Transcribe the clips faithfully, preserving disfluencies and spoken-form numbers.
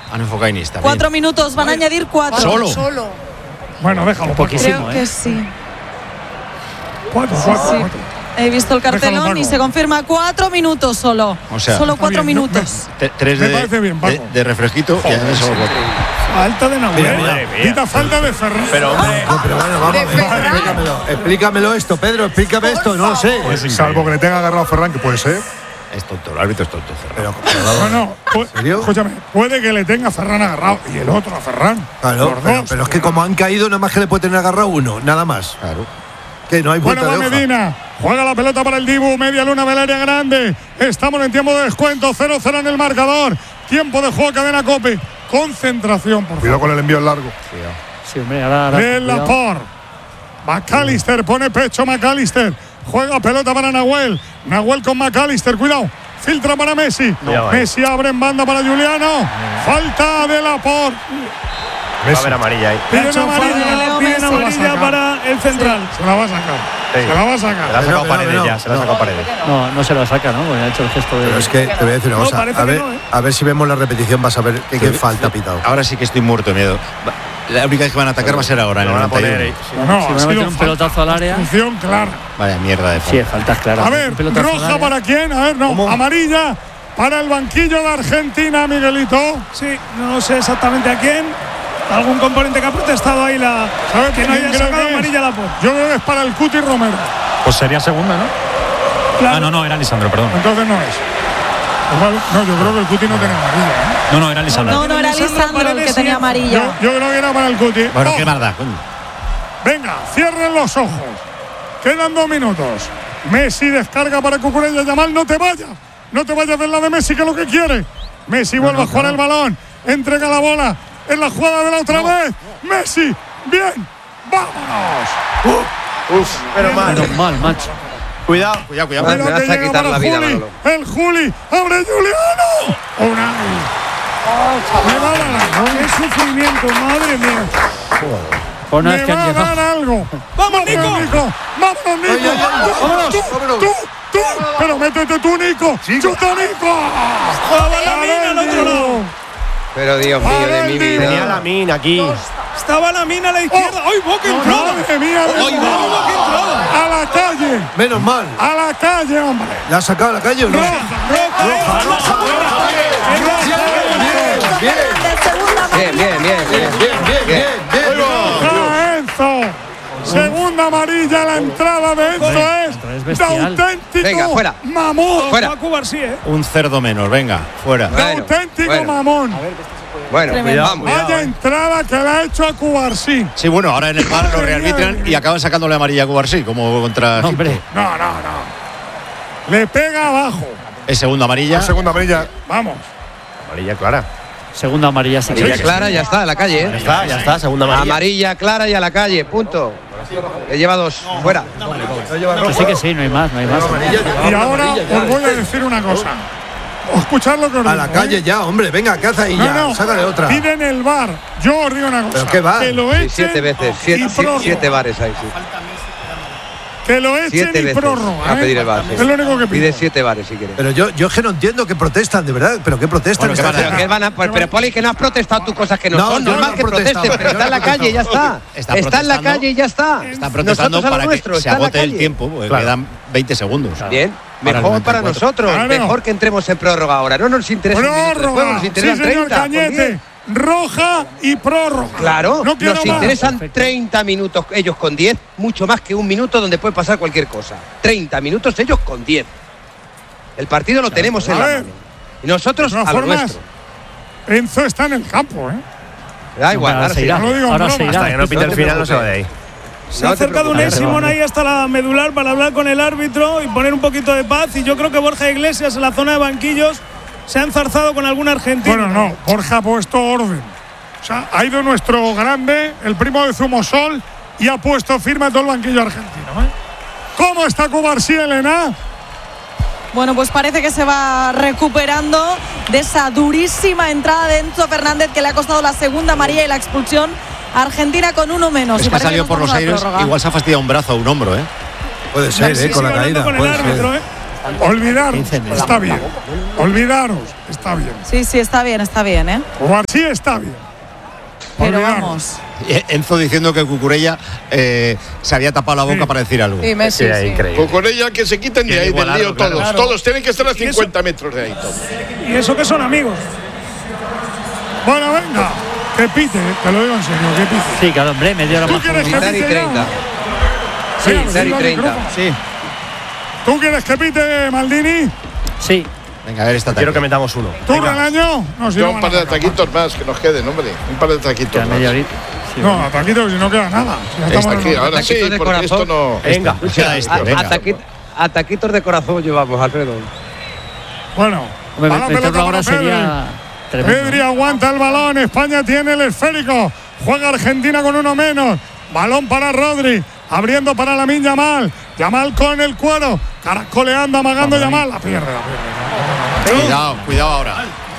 Ana Focainista. Cuatro minutos, van a añadir cuatro. ¿Solo? Solo. Bueno, déjalo. Creo ¿eh? que sí. Cuatro, cuatro, Sí. cuatro. He visto el cartelón Déjalo, y Paco. se confirma cuatro minutos solo. O sea, solo está cuatro bien, ¿no? minutos. T- tres Me de, parece bien, Paco. de, de refresquito y añade solo cuatro. Falta de Nahuel. Madre mía. Quita falta de Ferran. Pero hombre, No, pero bueno, vamos a ver. De Ferran. Explícamelo, explícamelo esto, Pedro, explícame esto, no lo sé. Salvo que le tenga agarrado a Ferran, que puede ser. Es tonto, el árbitro es tonto. Ferran. Pero, pero vamos. No, no. pu- serio? Escúchame, puede que le tenga a Ferran agarrado y el otro a Ferran. Claro, Los pero, dos. pero es que como han caído, nada más que le puede tener agarrado uno, nada más. Claro. Que no hay Bueno, vuelta va de hoja. Medina. Juega la pelota para el Dibu. Media luna del área grande. Estamos en tiempo de descuento. cero cero en el marcador. Tiempo de juego, cadena Cope. Concentración, por favor. Cuidado con el envío largo. Sí, hombre, ahora. ahora De cuidado. Laporte. McAllister pone pecho. McAllister. Juega pelota para Nahuel. Nahuel con McAllister. Cuidado. Filtra para Messi. No. Messi abre en banda para Juliano. Falta de Laporte. va a haber amarilla ahí. Piden hecho amarilla. falta, Piden Messi. amarilla para el central. Se la va a sacar. Sí. Se la va a Se la ha sacar. sacado no, Paredes no, ya, se la ha no. sacado Paredes. No, no se lo saca, ¿no? Porque ha hecho el gesto de. Pero es que te voy a decir una No, cosa. parece A que ver, no, ¿eh? a ver si vemos la repetición, vas a ver qué, qué falta ha pitado. Ahora sí que estoy muerto de miedo. Va- La única vez que van a atacar va a ser ahora, en Lo el van a noventa y poner uno. ahí. No, Si ha van a sido meter un falta. pelotazo al área. Función clara. Vaya mierda de Sí, falta. faltas claras. A ver, Un pelotazo al roja área. para quién. A ver, no. Amarilla para el banquillo de Argentina, Miguelito. Sí, no sé exactamente a quién. Algún componente que ha protestado ahí la. ¿Sabes Que no quién haya creo sacado que es? amarilla la por. Yo creo que es para el Cuti Romero. Pues sería segunda, ¿no? Claro. Ah, no, no, era Lisandro, perdón. Entonces no es. Igual- no, yo creo que el Cuti no tenía amarilla. ¿eh? No, no, era Lisandro. No, no era Lisandro el que tenía amarilla. Yo, yo creo que era para el Cuti. Bueno, Oh, qué maldad, coño. venga, cierren los ojos. Quedan dos minutos. Messi descarga para Cucurella. Yamal, no te vayas. No te vayas de la de Messi, que es lo que quiere. Messi vuelve a jugar el balón. Entrega la bola. En la jugada de la otra vez. Messi. Bien. ¡Vámonos! Uf, pero mal. Menos mal, macho. Cuidado. Cuidado, cuidado. Mira me vas que a llega quitar para la vida, Juli. Manolo. El Juli. ¡Abre Juliano! Unai. Me va a dar algo. ¡Qué sufrimiento, madre mía! Pues no es Me que va han a llegado. dar algo. ¡Vamos, Nico! ¡Vámonos, Nico! ¡Vámonos, Nico! Ay, ay, ay, Tú, vámonos, tú, vámonos. tú, tú. Pero métete tú, Nico. ¡Chuta, Nico! ¡Estaba la mina al otro lado! Pero Dios mío, de mi Tenía vida. la mina aquí. Estaba la mina a la izquierda. ¡Ay, boca entrada! ¡Madre mía! ¡Ay, boca entrada! ¡A la calle! Menos mal. ¡A la calle, hombre! ¿La has sacado a la calle o no? ¡Roja! ¡Roja! Bien, De segunda Bien, bien, bien, bien. bien, bien, bien, bien. ¡Roja, Enzo! Segunda amarilla, la entrada de Enzo es es de bestial. auténtico Venga, fuera. mamón. Fuera. Paco García, ¿eh? Un cerdo menos, venga, fuera. De Bueno, auténtico bueno. mamón. Bueno, Tremendo. vamos. Vaya entrada que le ha hecho a Cubarsí. Sí, bueno, ahora en el bar lo rearbitran y acaban sacándole amarilla a Cubarsí, como contra. No, hombre. No, no, no. Le pega abajo. Es segunda amarilla. Segunda amarilla. Vamos. Amarilla clara. Segunda amarilla, sí. Amarilla clara, ya está, a la calle, Ya ¿eh? está, ya está, segunda amarilla. Amarilla clara y a la calle, punto. Le lleva dos, fuera. Que sí, que sí, no hay más, no hay más. Y ahora os voy a decir una cosa. Escuchad lo que os A digo, la calle ¿eh? ya, hombre, venga, ¿qué hace ahí No, ya? no. Sácale otra. Piden el bar. Yo os digo una cosa. ¿Pero qué bar? Que lo Sí, echen siete veces, siete, y siete, prórroga. siete bares ahí, sí. Que lo echen Siete y veces prórroga. a ¿eh? pedir el bar. sí. Es lo único que Pide pido. siete bares si quieres. Pero yo, yo es que no entiendo que protestan, de verdad. ¿Pero qué protestan? Bueno, ¿qué esta van a- Pero, gente? que van a, pues, pero Poli, que no has protestado tú cosas que no, No, son. yo Normal no he que protestado, protestes, pero yo está en no la he calle y ya Está está. Está en la protestando. calle y ya está. Están protestando Nosotros a lo para nuestro, que se está en la agote el calle. tiempo, porque Claro. quedan veinte segundos. Bien, Para el mejor noventa y para cuatro. nosotros. Claro. Mejor que entremos en prórroga ahora. No nos interesa un minuto de juego, Prórroga. nos Sí, interesan señor treinta. por Cañete. diez. Roja y prórroga. Claro, No quiero nos más. interesan treinta minutos ellos con diez, mucho más que un minuto donde puede pasar cualquier cosa. treinta minutos ellos con diez. El partido lo tenemos en A la ver. mano. Y nosotros De todas a lo formas, nuestro. Enzo está en el campo, ¿eh? Da igual, Ahora ahora se se irá. No lo digo en Ahora broma. se irá. Hasta que no pite el te final no se va de ahí. Se ha No te acercado un preocupes. Simón ahí hasta la medular para hablar con el árbitro y poner un poquito de paz. Y yo creo que Borja Iglesias en la zona de banquillos se ha enzarzado con algún argentino. Bueno, no. Borja ha puesto orden. O sea, ha ido nuestro grande, el primo de Zumosol, y ha puesto firme a todo el banquillo argentino, ¿eh? ¿Cómo está Cubarsí, Elena? Bueno, pues parece que se va recuperando de esa durísima entrada de Enzo Fernández que le ha costado la segunda amarilla y la expulsión. Argentina con uno menos. Es Y que parece salió nos por vamos los a la aires, prórroga. igual se ha fastidiado un brazo o un hombro, ¿eh? Puede ser, Sí, ¿eh? Con la sigue hablando caída. con el puede ser. árbitro, ¿eh? Olvidar, está bien. Olvidaros, está bien. Sí, sí, está bien, está bien, ¿eh? Guarsí está bien. Pero Olvidaros. vamos. Enzo diciendo que Cucurella eh, se había tapado la boca Sí. para decir algo. Sí, Messi, Sí, sí. increíble. Con ella que se quiten de Quiere ahí del igualarlo, lío claro. todos. Claro. Todos tienen que estar a Y eso- cincuenta metros de ahí todos. Y eso que son amigos. Bueno, venga, que pite, te lo digo en serio, que pite. Sí, claro, hombre, media hora ¿Tú más. quieres que Quitar y pite ya? treinta. Sí, Quitar y treinta. Sí, ¿Tú quieres que pite, Maldini? sí. Venga, a ver esta Quiero tarde. que metamos uno. ¿Tú el año? No, si Yo no un par de van a sacar. ataquitos más que nos queden, hombre. Un par de ataquitos Queda más. media horita. Sí, No, bueno. ataquitos, si no queda nada. Si ya estamos Está en aquí, el- ahora sí, Ataquitos de porque esto corazón. no. Venga. Queda este, A- venga. ataqui- Ataquitos de corazón llevamos, Alfredo. Bueno, Hombre, va la meterlo pelota ahora para Pedri. sería tremendo. Pedri aguanta el balón, España tiene el esférico, juega Argentina con uno menos, balón para Rodri, abriendo para Lamine Yamal, Yamal con el cuero, caracoleando, amagando Yamal, la pierde, la pierde. Cuidado, cuidado ahora.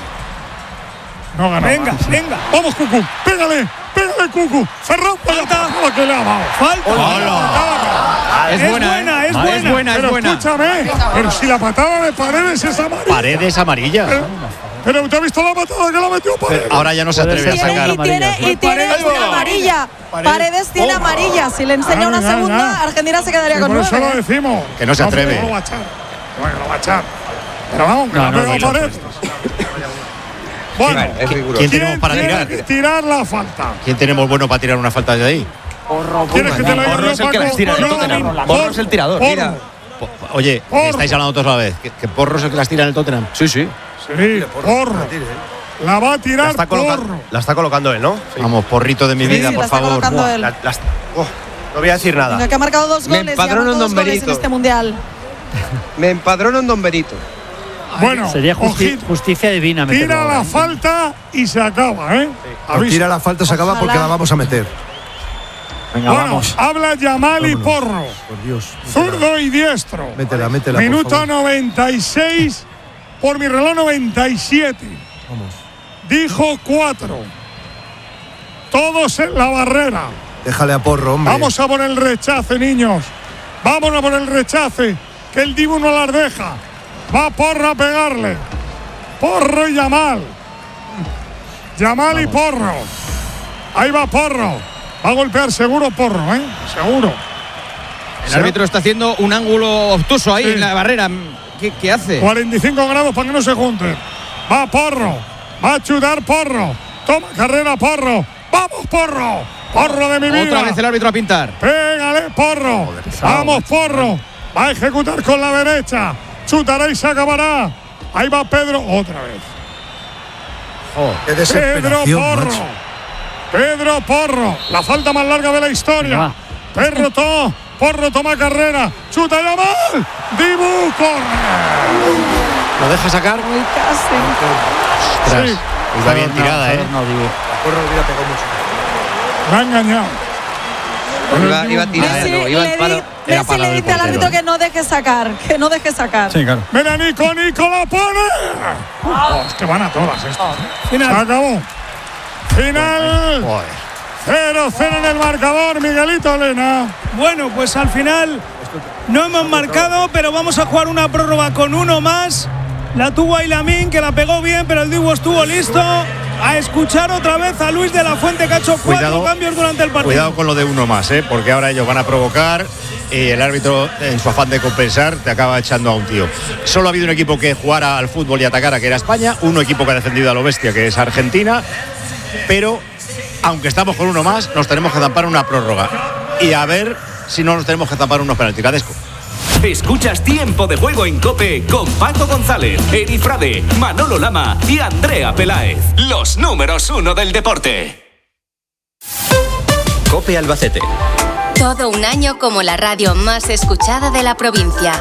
No gana. Venga, más. venga. Vamos, Cucu, pégale, pégale, Cucu, Ferran, falta, la que le ha dado. Falta. Patada. Es buena, es buena. Pero escúchame, pero si la patada de Paredes es amarilla. Paredes amarilla. Pero, pero ¿te has visto la patada que la metió Paredes? Ahora ya no se atreve a Tiene, sacar. y tiene, y tiene Paredes. una amarilla. Paredes tiene amarilla. Si le enseña Ah, una ya, segunda, ya. Argentina se quedaría Y con por eso lo nueve. decimos. Que no se atreve. No, lo va a echar. Bueno, lo va a echar. Pero vamos, que No, la no, pega no, no. Paredes. Bueno, Es riguroso. ¿Quién tenemos para tiene tirar? que tirar la falta? ¿Quién tenemos bueno para tirar una falta de ahí? ¿Quieres que te lo diga Porro yo, es el que Paco? las tira en el Yo, Tottenham. Porro, Porro es el tirador. Porro. Mira. Po- Oye, Porro. estáis hablando todos a la vez. ¿Que, que Porro es el que las tira en el Tottenham? Sí, sí. Sí, Porro. La va a La tirar está, coloca- Porro. la está colocando él, ¿no? Sí. Vamos, porrito de mi Sí, vida, sí, la por está favor. colocando Buah. él. La- las- oh, no voy a decir nada. Venga, que ha marcado dos Me goles. Y ha empadrono marcado en dos Don goles en Benito. este mundial. Me empadrono en Don Benito. Bueno, Sería justi- ojito. justicia divina meterlo Tira ahora, la ¿eh? falta y se acaba, ¿eh? Pues Avisa. tira la falta, se acaba Ojalá. porque la vamos a meter. Venga, Bueno, vamos. habla Yamal y Vámonos. Porro. Por Dios. Zurdo y diestro. Métela, métela. por Minuto favor. noventa y seis, por mi reloj noventa y siete. Vamos. Dijo cuatro. Todos en la barrera. Déjale a Porro, hombre. Vamos a por el rechace, niños. Vamos a por el rechace. Que el Dibu no las deja. Va Porro a pegarle. Porro y Yamal. Yamal y Porro. Ahí va Porro. Va a golpear seguro Porro, ¿eh? Seguro. El árbitro está haciendo un ángulo obtuso ahí Sí. en la barrera. ¿Qué, qué hace? cuarenta y cinco grados para que no se junten. Va Porro. Va a chutar Porro. Toma carrera Porro. ¡Vamos, Porro! ¡Porro de mi vida! Otra vez el árbitro a pintar. ¡Pégale, Porro! ¡Vamos, Porro! Va a ejecutar con la derecha. Chutará y se acabará. Ahí va Pedro otra vez. Qué Pedro desesperación, Porro. macho. Pedro Porro. La falta más larga de la historia. Pedro to, Porro toma carrera. Chuta ya mal. Dibu corre. ¿Lo deja sacar? Muy casi. Ostras. Sí. Está bien tirada, ¿eh? No, digo. Porro hubiera pegado mucho. Me ha engañado. Iba, iba a tirar, Messi no, iba le, al palo. di- Era Messi palo le del dice al portero. árbitro que no deje sacar. Que no deje sacar. Sí, claro. Mira, Nico, Nico la pone. Oh, es que van a todas estas. Se Final. acabó. Final. Joder. cero cero en el marcador, Miguelito Elena. Bueno, pues al final no hemos marcado, pero vamos a jugar una prórroga con uno más. La tuvo Aylamin, que la pegó bien, pero el Dibu estuvo listo. A escuchar otra vez a Luis de la Fuente, que ha hecho cuatro Cuidado, cambios durante el partido. Cuidado con lo de uno más, ¿eh? Porque ahora ellos van a provocar y el árbitro, en su afán de compensar, te acaba echando a un tío. Solo ha habido un equipo que jugara al fútbol y atacara, que era España. Un equipo que ha defendido a lo bestia, que es Argentina. Pero, aunque estamos con uno más, nos tenemos que zampar una prórroga. Y a ver si no nos tenemos que zampar unos penaltis. Cadesco. Escuchas Tiempo de Juego en COPE con Paco González, Eri Frade, Manolo Lama y Andrea Peláez. Los números uno del deporte. COPE Albacete. Todo un año como la radio más escuchada de la provincia.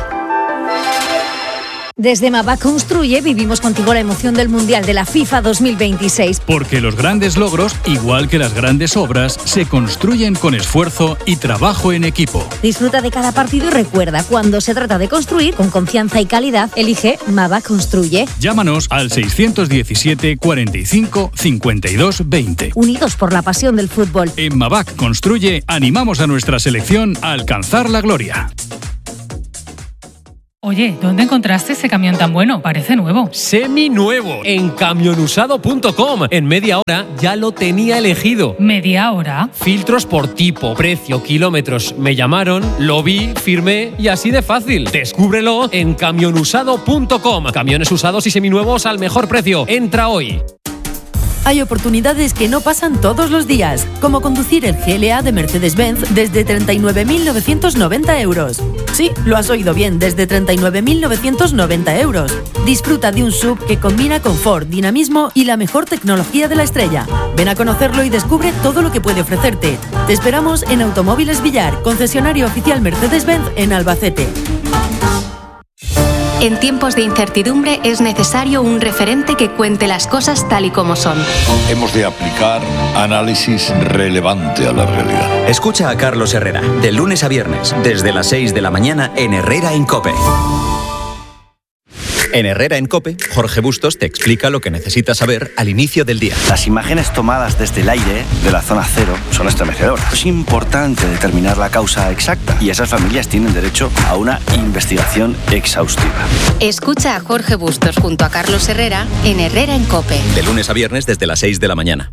Desde Mabac Construye vivimos contigo la emoción del Mundial de la FIFA dos mil veintiséis. Porque los grandes logros, igual que las grandes obras, se construyen con esfuerzo y trabajo en equipo. Disfruta de cada partido y recuerda, cuando se trata de construir, con confianza y calidad, elige Mabac Construye. Llámanos al seiscientos diecisiete cuarenta y cinco cincuenta y dos veinte. Unidos por la pasión del fútbol. En Mabac Construye animamos a nuestra selección a alcanzar la gloria. Oye, ¿dónde encontraste ese camión tan bueno? Parece nuevo. Semi-nuevo, en camionusado punto com. En media hora ya lo tenía elegido. ¿Media hora? Filtros por tipo, precio, kilómetros. Me llamaron, lo vi, firmé y así de fácil. Descúbrelo en camionusado punto com. Camiones usados y seminuevos al mejor precio. Entra hoy. Hay oportunidades que no pasan todos los días, como conducir el G L A de Mercedes-Benz desde treinta y nueve mil novecientos noventa euros. Sí, lo has oído bien, desde treinta y nueve mil novecientos noventa euros. Disfruta de un S U V que combina confort, dinamismo y la mejor tecnología de la estrella. Ven a conocerlo y descubre todo lo que puede ofrecerte. Te esperamos en Automóviles Villar, concesionario oficial Mercedes-Benz en Albacete. En tiempos de incertidumbre es necesario un referente que cuente las cosas tal y como son. Hemos de aplicar análisis relevante a la realidad. Escucha a Carlos Herrera, de lunes a viernes, desde las seis de la mañana en Herrera en COPE. En Herrera en COPE, Jorge Bustos te explica lo que necesitas saber al inicio del día. Las imágenes tomadas desde el aire de la zona cero son estremecedoras. Es importante determinar la causa exacta y esas familias tienen derecho a una investigación exhaustiva. Escucha a Jorge Bustos junto a Carlos Herrera en Herrera en COPE. De lunes a viernes desde las seis de la mañana.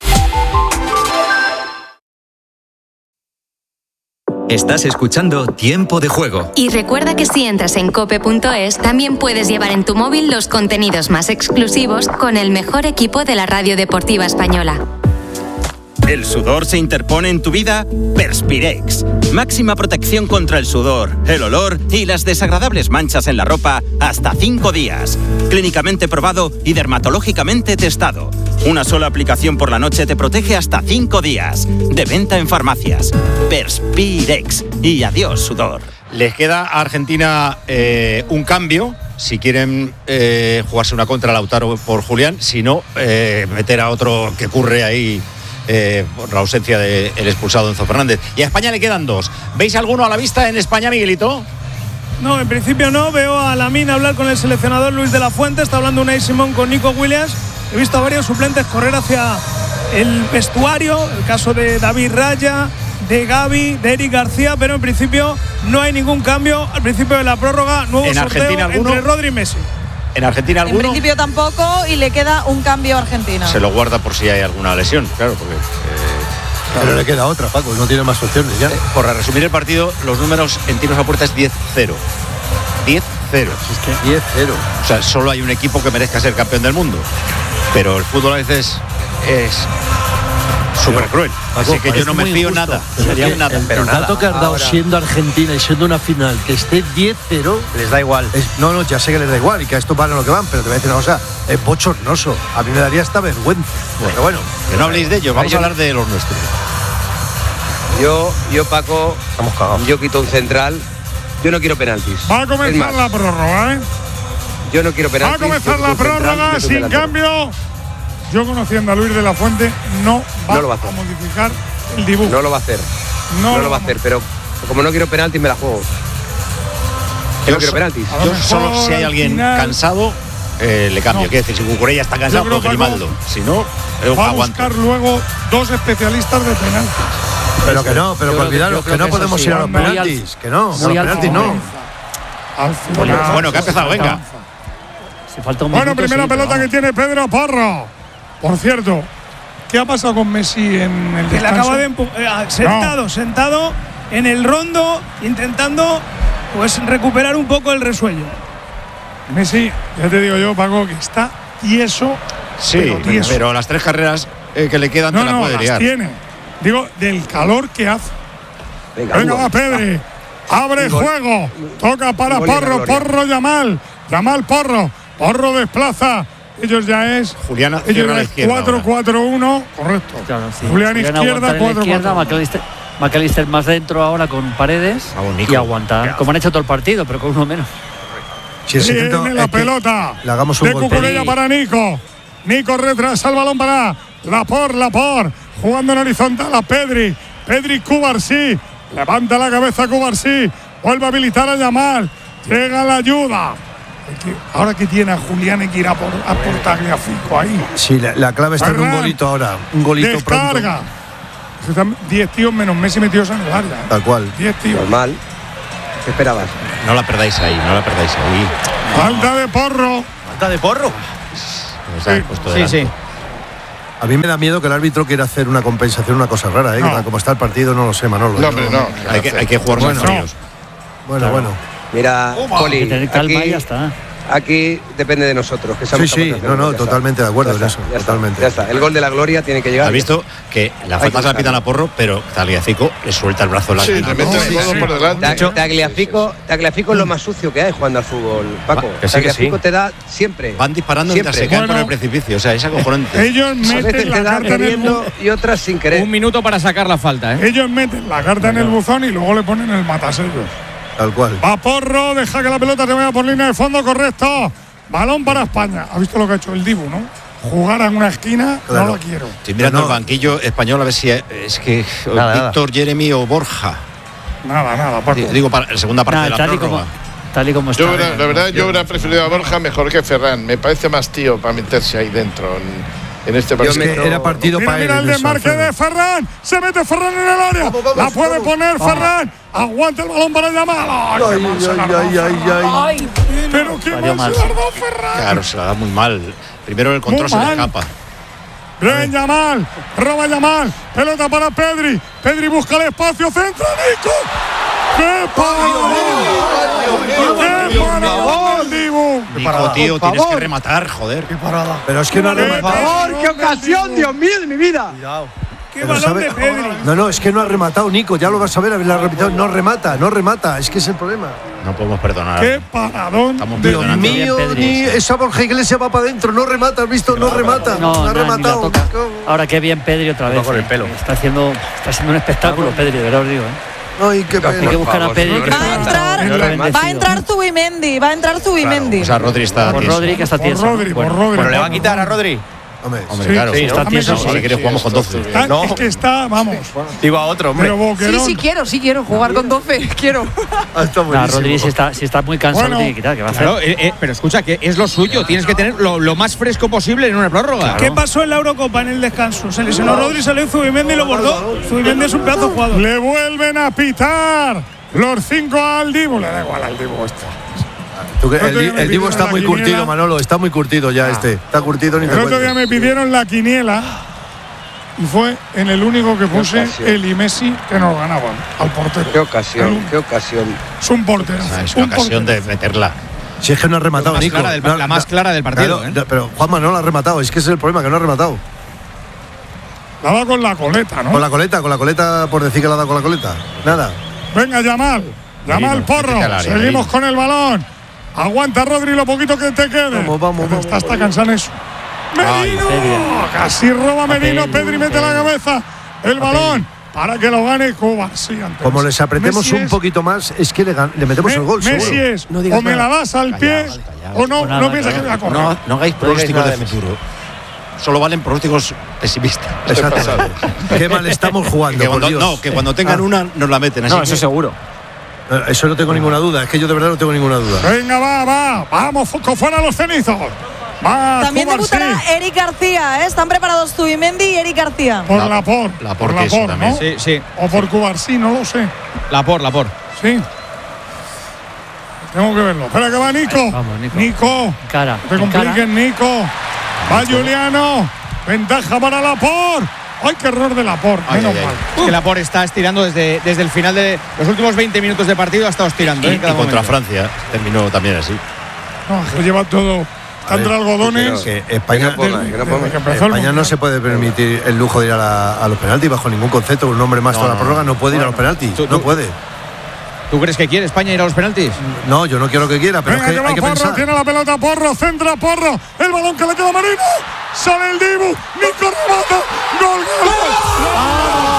Estás escuchando Tiempo de Juego. Y recuerda que si entras en cope punto es, también puedes llevar en tu móvil los contenidos más exclusivos con el mejor equipo de la radio deportiva española. ¿El sudor se interpone en tu vida? Perspirex. Máxima protección contra el sudor, el olor y las desagradables manchas en la ropa hasta cinco días. Clínicamente probado y dermatológicamente testado. Una sola aplicación por la noche te protege hasta cinco días. De venta en farmacias. Perspirex. Y adiós, sudor. Les queda a Argentina eh, un cambio. Si quieren eh, jugarse una contra Lautaro por Julián. Si no, eh, meter a otro que curre ahí. Eh, por la ausencia del expulsado Enzo Fernández. Y a España le quedan dos. ¿Veis alguno a la vista en España, Miguelito? No, en principio no. Veo a Lamine hablar con el seleccionador Luis de la Fuente. Está hablando Unai Simón con Nico Williams. He visto a varios suplentes correr hacia el vestuario. El caso de David Raya, de Gavi, de Eric García. Pero en principio no hay ningún cambio. Al principio de la prórroga, nuevo ¿En sorteo Argentina alguno? Entre Rodri y Messi. ¿En Argentina alguno? En principio tampoco, y le queda un cambio a Argentina. Se lo guarda por si hay alguna lesión, claro, porque... Eh, Pero le queda otra, Paco, no tiene más opciones ya. Eh, por resumir el partido, los números en tiros a puerta es diez cero. diez cero. Es que diez cero. O sea, solo hay un equipo que merezca ser campeón del mundo. Pero el fútbol a veces es súper cruel. Paco, así que yo no me fío injusto. nada. Pero Sería es que nada. El, pero el nada. dato que has dado Ahora, siendo Argentina y siendo una final que esté diez cero. Les da igual. Es, no, no, ya sé que les da igual y que a esto van a lo que van, pero te voy a decir una cosa, es bochornoso. A mí me daría esta vergüenza. Bueno, pero bueno. Que no habléis de ellos, vamos a hablar de los nuestros. Yo, yo Paco, yo quito un central. Yo no quiero penaltis. Va a comenzar Es más, la prórroga, ¿eh? Yo no quiero Va a penaltis. comenzar yo la quito un central, prórroga, meto un sin delantero. cambio. Yo conociendo a Luis de la Fuente, no va, No lo va a a hacer. modificar el dibujo. No lo va a hacer. No No, lo lo va a vamos. hacer, pero como no quiero penaltis, me la juego. Yo no quiero penaltis. A lo Yo mejor solo si hay al alguien final cansado, eh, le cambio. No. Quiero decir, si Cucurella está cansado, Yo creo pues que Grimaldo. Si no, eh, va a aguanto. buscar luego dos especialistas de penaltis. Pero que no, pero Yo que creo que- olvidaros yo que creo no que eso podemos sí, ir a los muy al- penaltis. Que no, a los muy al penaltis no. final. Al final. Bueno, que ha empezado, venga. Si falta un Bueno, minuto, primera sí, pero pelota que vamos. tiene Pedro Porro. Por cierto, ¿qué ha pasado con Messi en el Que le descanso? acaba de empu- eh, sentado, sentado en el rondo, intentando pues recuperar un poco el resuello. Messi, ya te digo yo, Paco, que está tieso. Sí, pero pero, tieso. las tres carreras eh, que le quedan No, te la no, puede las liar. tiene. Digo, del calor que hace. Venga, Venga, Hugo. va, Pedri. Abre Un gol. juego. Toca para Un gol y una Porro. gloria. Porro, Yamal. Yamal, Porro. Porro desplaza. Ellos ya es. Julián Ellos cierra ya la es izquierda cuatro cuatro uno. Correcto. Claro, sí. Julián Julián izquierda, aguanta en la cuatro izquierda, cuatro. McAllister, McAllister más dentro ahora con Paredes Vamos, Nico. y aguanta, Claro. como han hecho todo el partido, pero con uno menos. Si es intento, Tiene la es que pelota. le hagamos un de golpe. Cucurella para Nico. Nico retrasa el balón para Lapor, Lapor. Jugando en horizontal a Pedri. Pedri, Cubarsí. Levanta la cabeza Cubarsí. Vuelve a habilitar a Yamal. Llega la ayuda. Hay que- Ahora que tiene a Julián hay que ir a por, a por Tagliafico ahí. Sí, la, la clave está en un Ferran. golito ahora. Un golito Descarga. pronto. diez tíos menos Messi metidos en el área. ¿eh? Tal cual. diez tíos. Normal. ¿Qué esperabas? No la perdáis ahí, no la perdáis ahí. Falta de Porro. Falta de Porro. Sí, sí, sí. A mí me da miedo que el árbitro quiera hacer una compensación, una cosa rara, ¿eh? No. Como está el partido, no lo sé, Manolo. No, hombre, no. Hay que, hay que jugar Bueno, más fríos. Bueno, Claro. bueno. Mira, Poli, Hay que tener calma aquí, y ya está. aquí depende de nosotros. Que Sí, somos sí, capaces de no, no, hacerlo, ya está. totalmente de acuerdo Ya en está, eso, ya está, totalmente. Ya está. El gol de la gloria tiene que llegar. ¿Has visto que la Hay falta que se la pitan a Porro, pero Tagliafico le suelta el brazo largo? Sí, le mete el codo por delante. Ta- Tagliafico, Tagliafico es lo más sucio que hay jugando al fútbol, Paco. Que sí, que Tagliafico sí. te da siempre. Van disparando mientras se Siempre. caen por el precipicio. O sea, es acojonante. Ellos A veces meten la te da carta en el queriendo buzón. y otras sin querer. Un minuto para sacar la falta, ¿eh? Ellos meten la carta en el buzón y luego le ponen el matasellos. Tal cual. Va Porro, deja que la pelota se vaya por línea de fondo, correcto. Balón para España. ¿Ha visto lo que ha hecho el Dibu, no? Jugar en una esquina, Claro. no lo quiero. Estoy mirando No. el banquillo español a ver si es, es que Nada, nada. Víctor, Jeremy o Borja. Nada, nada, Paco. Digo, para la segunda parte Nada, de la tal, y prórroga. como, tal y como está. Yo hubiera- la verdad, yo hubiera preferido a Borja mejor que Ferran. Me parece más tío para meterse ahí dentro en, en este Yo partido. me- Es que era partido Mira, para él. mira el en eso, desmarque Alfredo. de Ferran. Se mete Ferran en el área. Vamos, vamos, la puede vamos. poner Ferran. Aguanta el balón para Yamal. Ay, qué Ay, mal se la ay, ha ay, dado ay, Ferran. ay. Pero qué Salió mal mal. se la ha dado Ferran. Claro, se la da muy mal. Primero el control Muy se le mal. escapa. Bien, Yamal. Roba Yamal. Pelota para Pedri. Pedri busca el espacio. Centra Nico. ¡Qué parada! ¡Qué parada del Dibu! Nico, tío, tienes que rematar, joder. ¡Qué parada! Pero es que no ha ¡Qué rematado. parada ¡Qué ocasión, Dios mío, de mi vida! ¡Qué Pero balón sabe- de Pedri! No, no, es que no ha rematado, Nico. Ya lo vas a ver, a ver, la ha repetido. No remata, no remata. Es que es el problema. No podemos perdonar. ¡Qué paradón! Estamos de Dios perdonando. mío, bien, Pedri, ni sí. esa Borja Iglesias va para adentro. No remata, ¿has visto? No remata. No, No ha nada, ni la rematado. toca. Ahora qué bien Pedri otra vez. con el eh. pelo. Está haciendo, está haciendo un espectáculo, Pedri, de verdad os digo. ¿eh? Ay, qué Hay que pena. buscar a Pedri. que Va a entrar, está va a entrar Zubimendi, va a entrar Zubimendi. O sea, Rodri está Por tieso. Rodri, que está Por tieso. Rodri, por Bueno, Rodri. Pero le va a por quitar a Rodri. Rodri. Hombre, Hombre, Sí, claro. sí, está tieso, Si sí, quieres jugamos con doce. Ah, No. Es que está, vamos. Digo a otro, hombre. Pero Sí, Boquerón. sí quiero, sí quiero jugar con doce, quiero. Ah, está Nah, buenísimo. Rodri, si está, si está muy cansado, Bueno, lo tiene que quitar. ¿Qué va a hacer? Claro, eh, eh, pero escucha, que es lo suyo. Tienes que tener lo, lo más fresco posible en una prórroga. ¿Qué pasó en la Eurocopa en el descanso? Se lesionó Rodri, salió Zubimendi y lo bordó. Zubimendi es un pedazo de jugador. Le vuelven a pitar los cinco al Dibu. Le da igual al Dibu esto. Tú que- El otro el, día me el Dibu pidieron está la muy quiniela. curtido, Manolo. Está muy curtido ya este. Está curtido ni te El otro día cuento. me pidieron la quiniela y fue en el único que puse ocasión. el y Messi que nos ganaban al portero. ¡Qué ocasión, qué ocasión! Es un portero. O sea, es una ocasión de meterla. Si es que no ha rematado, La más Nico. clara del- No, la más no, clara del partido, claro, ¿eh? no, pero Juanma no la ha rematado. Es que ese es el problema, que no ha rematado. La da con la coleta, ¿no? Con la coleta, con la coleta, por decir que la ha dado con la coleta. Nada. Venga, Yamal. Yamal Merino, Porro. métete al área, Seguimos Merino. con el balón. Aguanta Rodri lo poquito que te quede. Vamos, vamos, vamos. Está hasta cansado eso. Merino. Pedri. Casi roba Merino. Pedri, Pedri mete la cabeza. El balón para que lo gane Cuba. Sí, antes. Como les apretemos Messi un es- poquito más, es que le, gan- le metemos Me- el gol. Messi seguro. es o me la das al pie o no, Nada, no piensas que claro. voy a correr. No, no hagáis pronósticos nada de de futuro. Solo valen pronósticos pesimistas. Exacto. Qué mal estamos jugando, Que por cuando, Dios. no, que cuando tengan Ah. una nos la meten. Así No, que- eso seguro. Eh, Eso no tengo ninguna duda. Es que yo de verdad no tengo ninguna duda. Venga, va, va. Vamos, Foco, fuera los cenizos. Va, También Cubarsí. debutará Eric García, ¿eh? Están preparados Zubimendi y Eric García. Por La- la por. la por por la queso por, también. ¿no? Sí, sí. O por Cubarsí, no lo sé. La por, la por. Sí. Tengo que verlo. Espera que va Nico. Vamos, Nico. Nico. Cara. No te compliques, Nico. Va Juliano. Ventaja para Lapor. ¡Ay, qué error de Lapor! Ay, Menos ay, ay. mal. Es que Laporte está estirando desde, desde el final de los últimos veinte minutos de partido, ha estado estirando. Y, ¿eh? y Cada contra momento. Francia terminó también así. No, es que lleva todo. Está entre algodones. Que España, Que no ponga, que no ponga. Desde que empezó el España no Mundial. se puede permitir el lujo de ir a, la- a los penaltis bajo ningún concepto. Un hombre más No, toda la no, prórroga no puede ir a Bueno, los penaltis. tú- No tú- puede. ¿Tú crees que quiere España ir a los penaltis? No, yo no quiero que quiera, pero Venga, es que que va hay que Porro, pensar. tiene la pelota Porro, centra Porro, el balón que le queda a Marino, sale el Dibu, Nico remata, gol, gol, gol.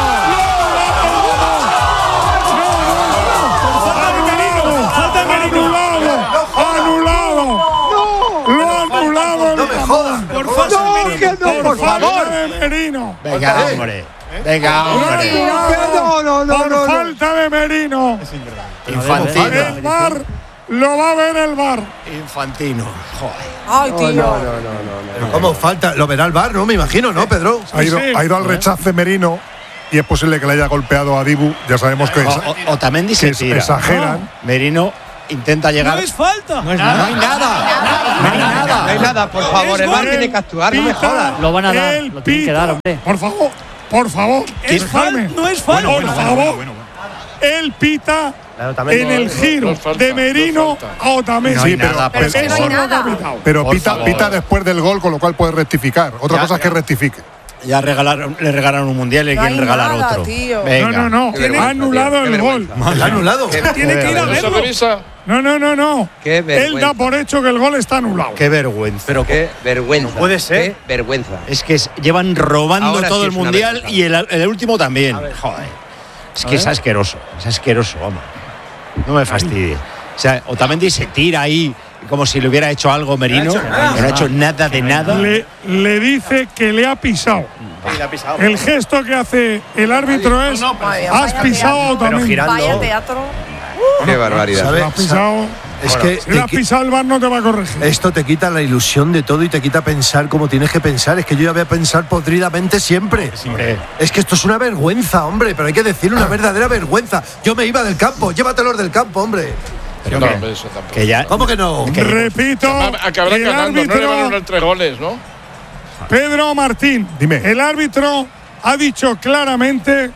Falta de Merino. Anulado, lo ha anulado el jamón. Por falta de Merino. Por falta de Merino. Venga, hombre. Venga, hombre. No, no, no, por falta de Merino. Infantino. El bar lo va a ver el bar. Infantino. Joder. Ay, tío. Pero ¿cómo falta? Lo verá el bar, ¿no? Me imagino, ¿no, Pedro? Sí, Ha ido, sí. ha ido al rechace Merino y es posible que le haya golpeado a Dibu. Ya sabemos que, O, o- Otamendi se que tira. exageran. Merino intenta llegar. No es falta. No, es nada. no hay nada. No hay nada. No hay nada, por favor. El V A R tiene que actuar, no me jodas. Lo van a dar, El lo tienen que dar, hombre. Por favor, por favor. Es falta, no es falta. Por favor. Él pita en el giro de Merino a Otamendi. No hay nada, pero, por favor. eso es lo que ha pitado. Pero Por pita, favor. pita después del gol, con lo cual puede rectificar. Otra Ya, cosa es que ya. rectifique. Ya regalaron, le regalaron un mundial y le No quieren hay regalar nada, otro. tío. Venga. No, no, no. Qué vergüenza, Ha anulado tío, qué el gol. vergüenza. ¿La ha anulado? Tiene que ir a ¿Eso verlo. revisa? No, no, no, no. Qué Él vergüenza. da por hecho que el gol está anulado. Qué vergüenza. Pero qué vergüenza. puede ser. Qué vergüenza. Es que es- llevan robando Ahora todo sí el es una mundial vergüenza. y el, el último también. Joder. Es que es asqueroso. Es asqueroso, vamos. No me fastidie. O sea, Otamendi se tira ahí como si le hubiera hecho algo Merino. Que no ha hecho nada de nada. Le, le dice que le ha pisado. El gesto que hace el árbitro es: has pisado a Otamendi. Vaya teatro. Qué barbaridad. Si lo has pisado, Es que si lo has te qui- pisado, el V A R no te va a corregir. esto te quita la ilusión de todo y te quita pensar como tienes que pensar. Es que yo ya voy a pensar podridamente siempre. Hombre. Es que esto es una vergüenza, hombre, pero hay que decirlo, una verdadera vergüenza. Yo me iba del campo, llévatelos del campo, hombre. Pero No, que- hombre, eso tampoco. que ya. ¿Cómo que no? que- Repito, Acabará el ganando, no le van a árbitro anular tres goles, ¿no? Pedro Martín, Dime. el árbitro ha dicho claramente: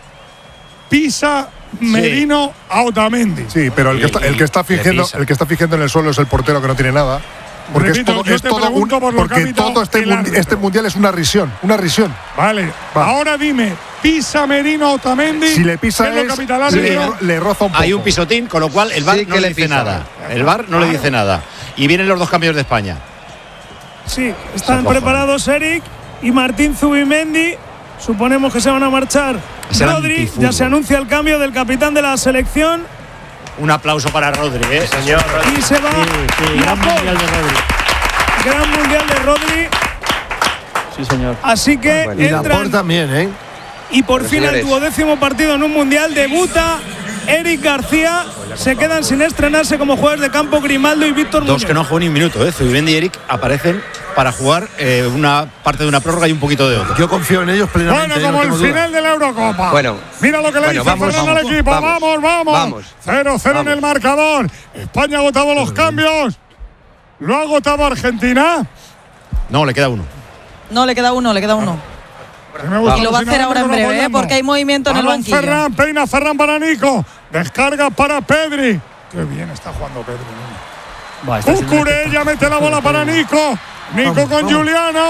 pisa Merino a Otamendi. Sí, pero el que está, el que está Le fingiendo, pisa. el que está fingiendo en el suelo es el portero que no tiene nada. Porque Repito, es todo, yo es te todo un, pregunto por lo que ha porque pitado todo este, el mundi- árbitro. este mundial es una risión, una risión. Vale, ahora dime, ¿pisa Merino a Otamendi? Si le pisa ¿Qué es lo que es, ha pitado el le, árbitro? le roza un poco. Hay un pisotín, con lo cual el V A R Sí no que le le dice pisa. nada. El V A R no le dice nada. Y vienen los dos cambios de España. Sí, están Se cojones. preparados Eric y Martín Zubimendi. Suponemos que se van a marchar. Es el Rodri, antifútbol. ya se anuncia el cambio del capitán de la selección Un aplauso para Rodri, ¿eh? Señor. y se va. Sí, y gran a Paul. mundial de Rodri. Gran mundial de Rodri. Sí, señor. Así que Y la entran. por también, ¿eh? Y por Pero fin el señores. duodécimo partido en un mundial debuta Eric García. Se quedan sin estrenarse como jugadores de campo Grimaldo y Víctor Dos Muñoz. que no han jugado ni un minuto, ¿eh? Zubimendi y Eric aparecen para jugar eh, una parte de una prórroga y un poquito de otra. Yo confío en ellos plenamente. Bueno, yo no como el tengo duda. final de la Eurocopa. Bueno. Mira lo que le Bueno, dice vamos, Fernando al vamos, equipo. vamos, Vamos, vamos. vamos. cero cero en el marcador. España ha agotado los cambios. ¿Lo ha agotado Argentina? No, le queda uno. No, le queda uno, le queda uno. Que me gusta Y lo va a los hacer ahora en sinónimos breve, ¿eh? apoyando. Porque hay movimiento en el Balón banquillo. Ferran, peina Ferran para Nico. Descarga para Pedri. Qué bien está jugando Pedri. ¿no? Va, está haciendo un Cucurella mete la bola para Nico. Nico Vamos, con vamos. Juliano.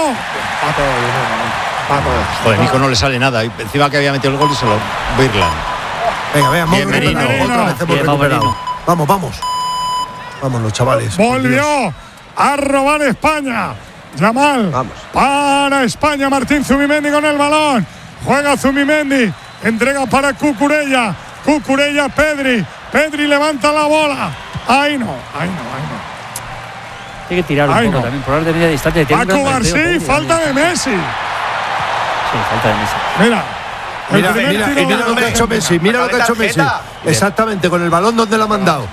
Joder, Nico no le sale nada. Y encima que había metido el gol y se lo Birland. Venga, venga, hemos Bien, Merino. recuperado. Otra vez hemos Bien, vamos, recuperado. Merino. Vamos, vamos. Vámonos, chavales. Dios. Volvió a robar España. Yamal. Vamos. Para España. Martín Zubimendi con el balón. Juega Zubimendi. Entrega para Cucurella. Cucurella, Pedri. Pedri levanta la bola. Ahí no, ahí no, ahí no. Tiene que tirar un Ay, poco no. también, por de media distancia. Tiene A un gran Cubar, golpeo, sí, Pedri, falta también. de Messi. Sí, falta de Messi. Mira. el Mira, primer mira, tiro y mira de lo que ha hecho Messi. Mira lo que ha hecho Messi. Exactamente, con el balón donde lo ha mandado.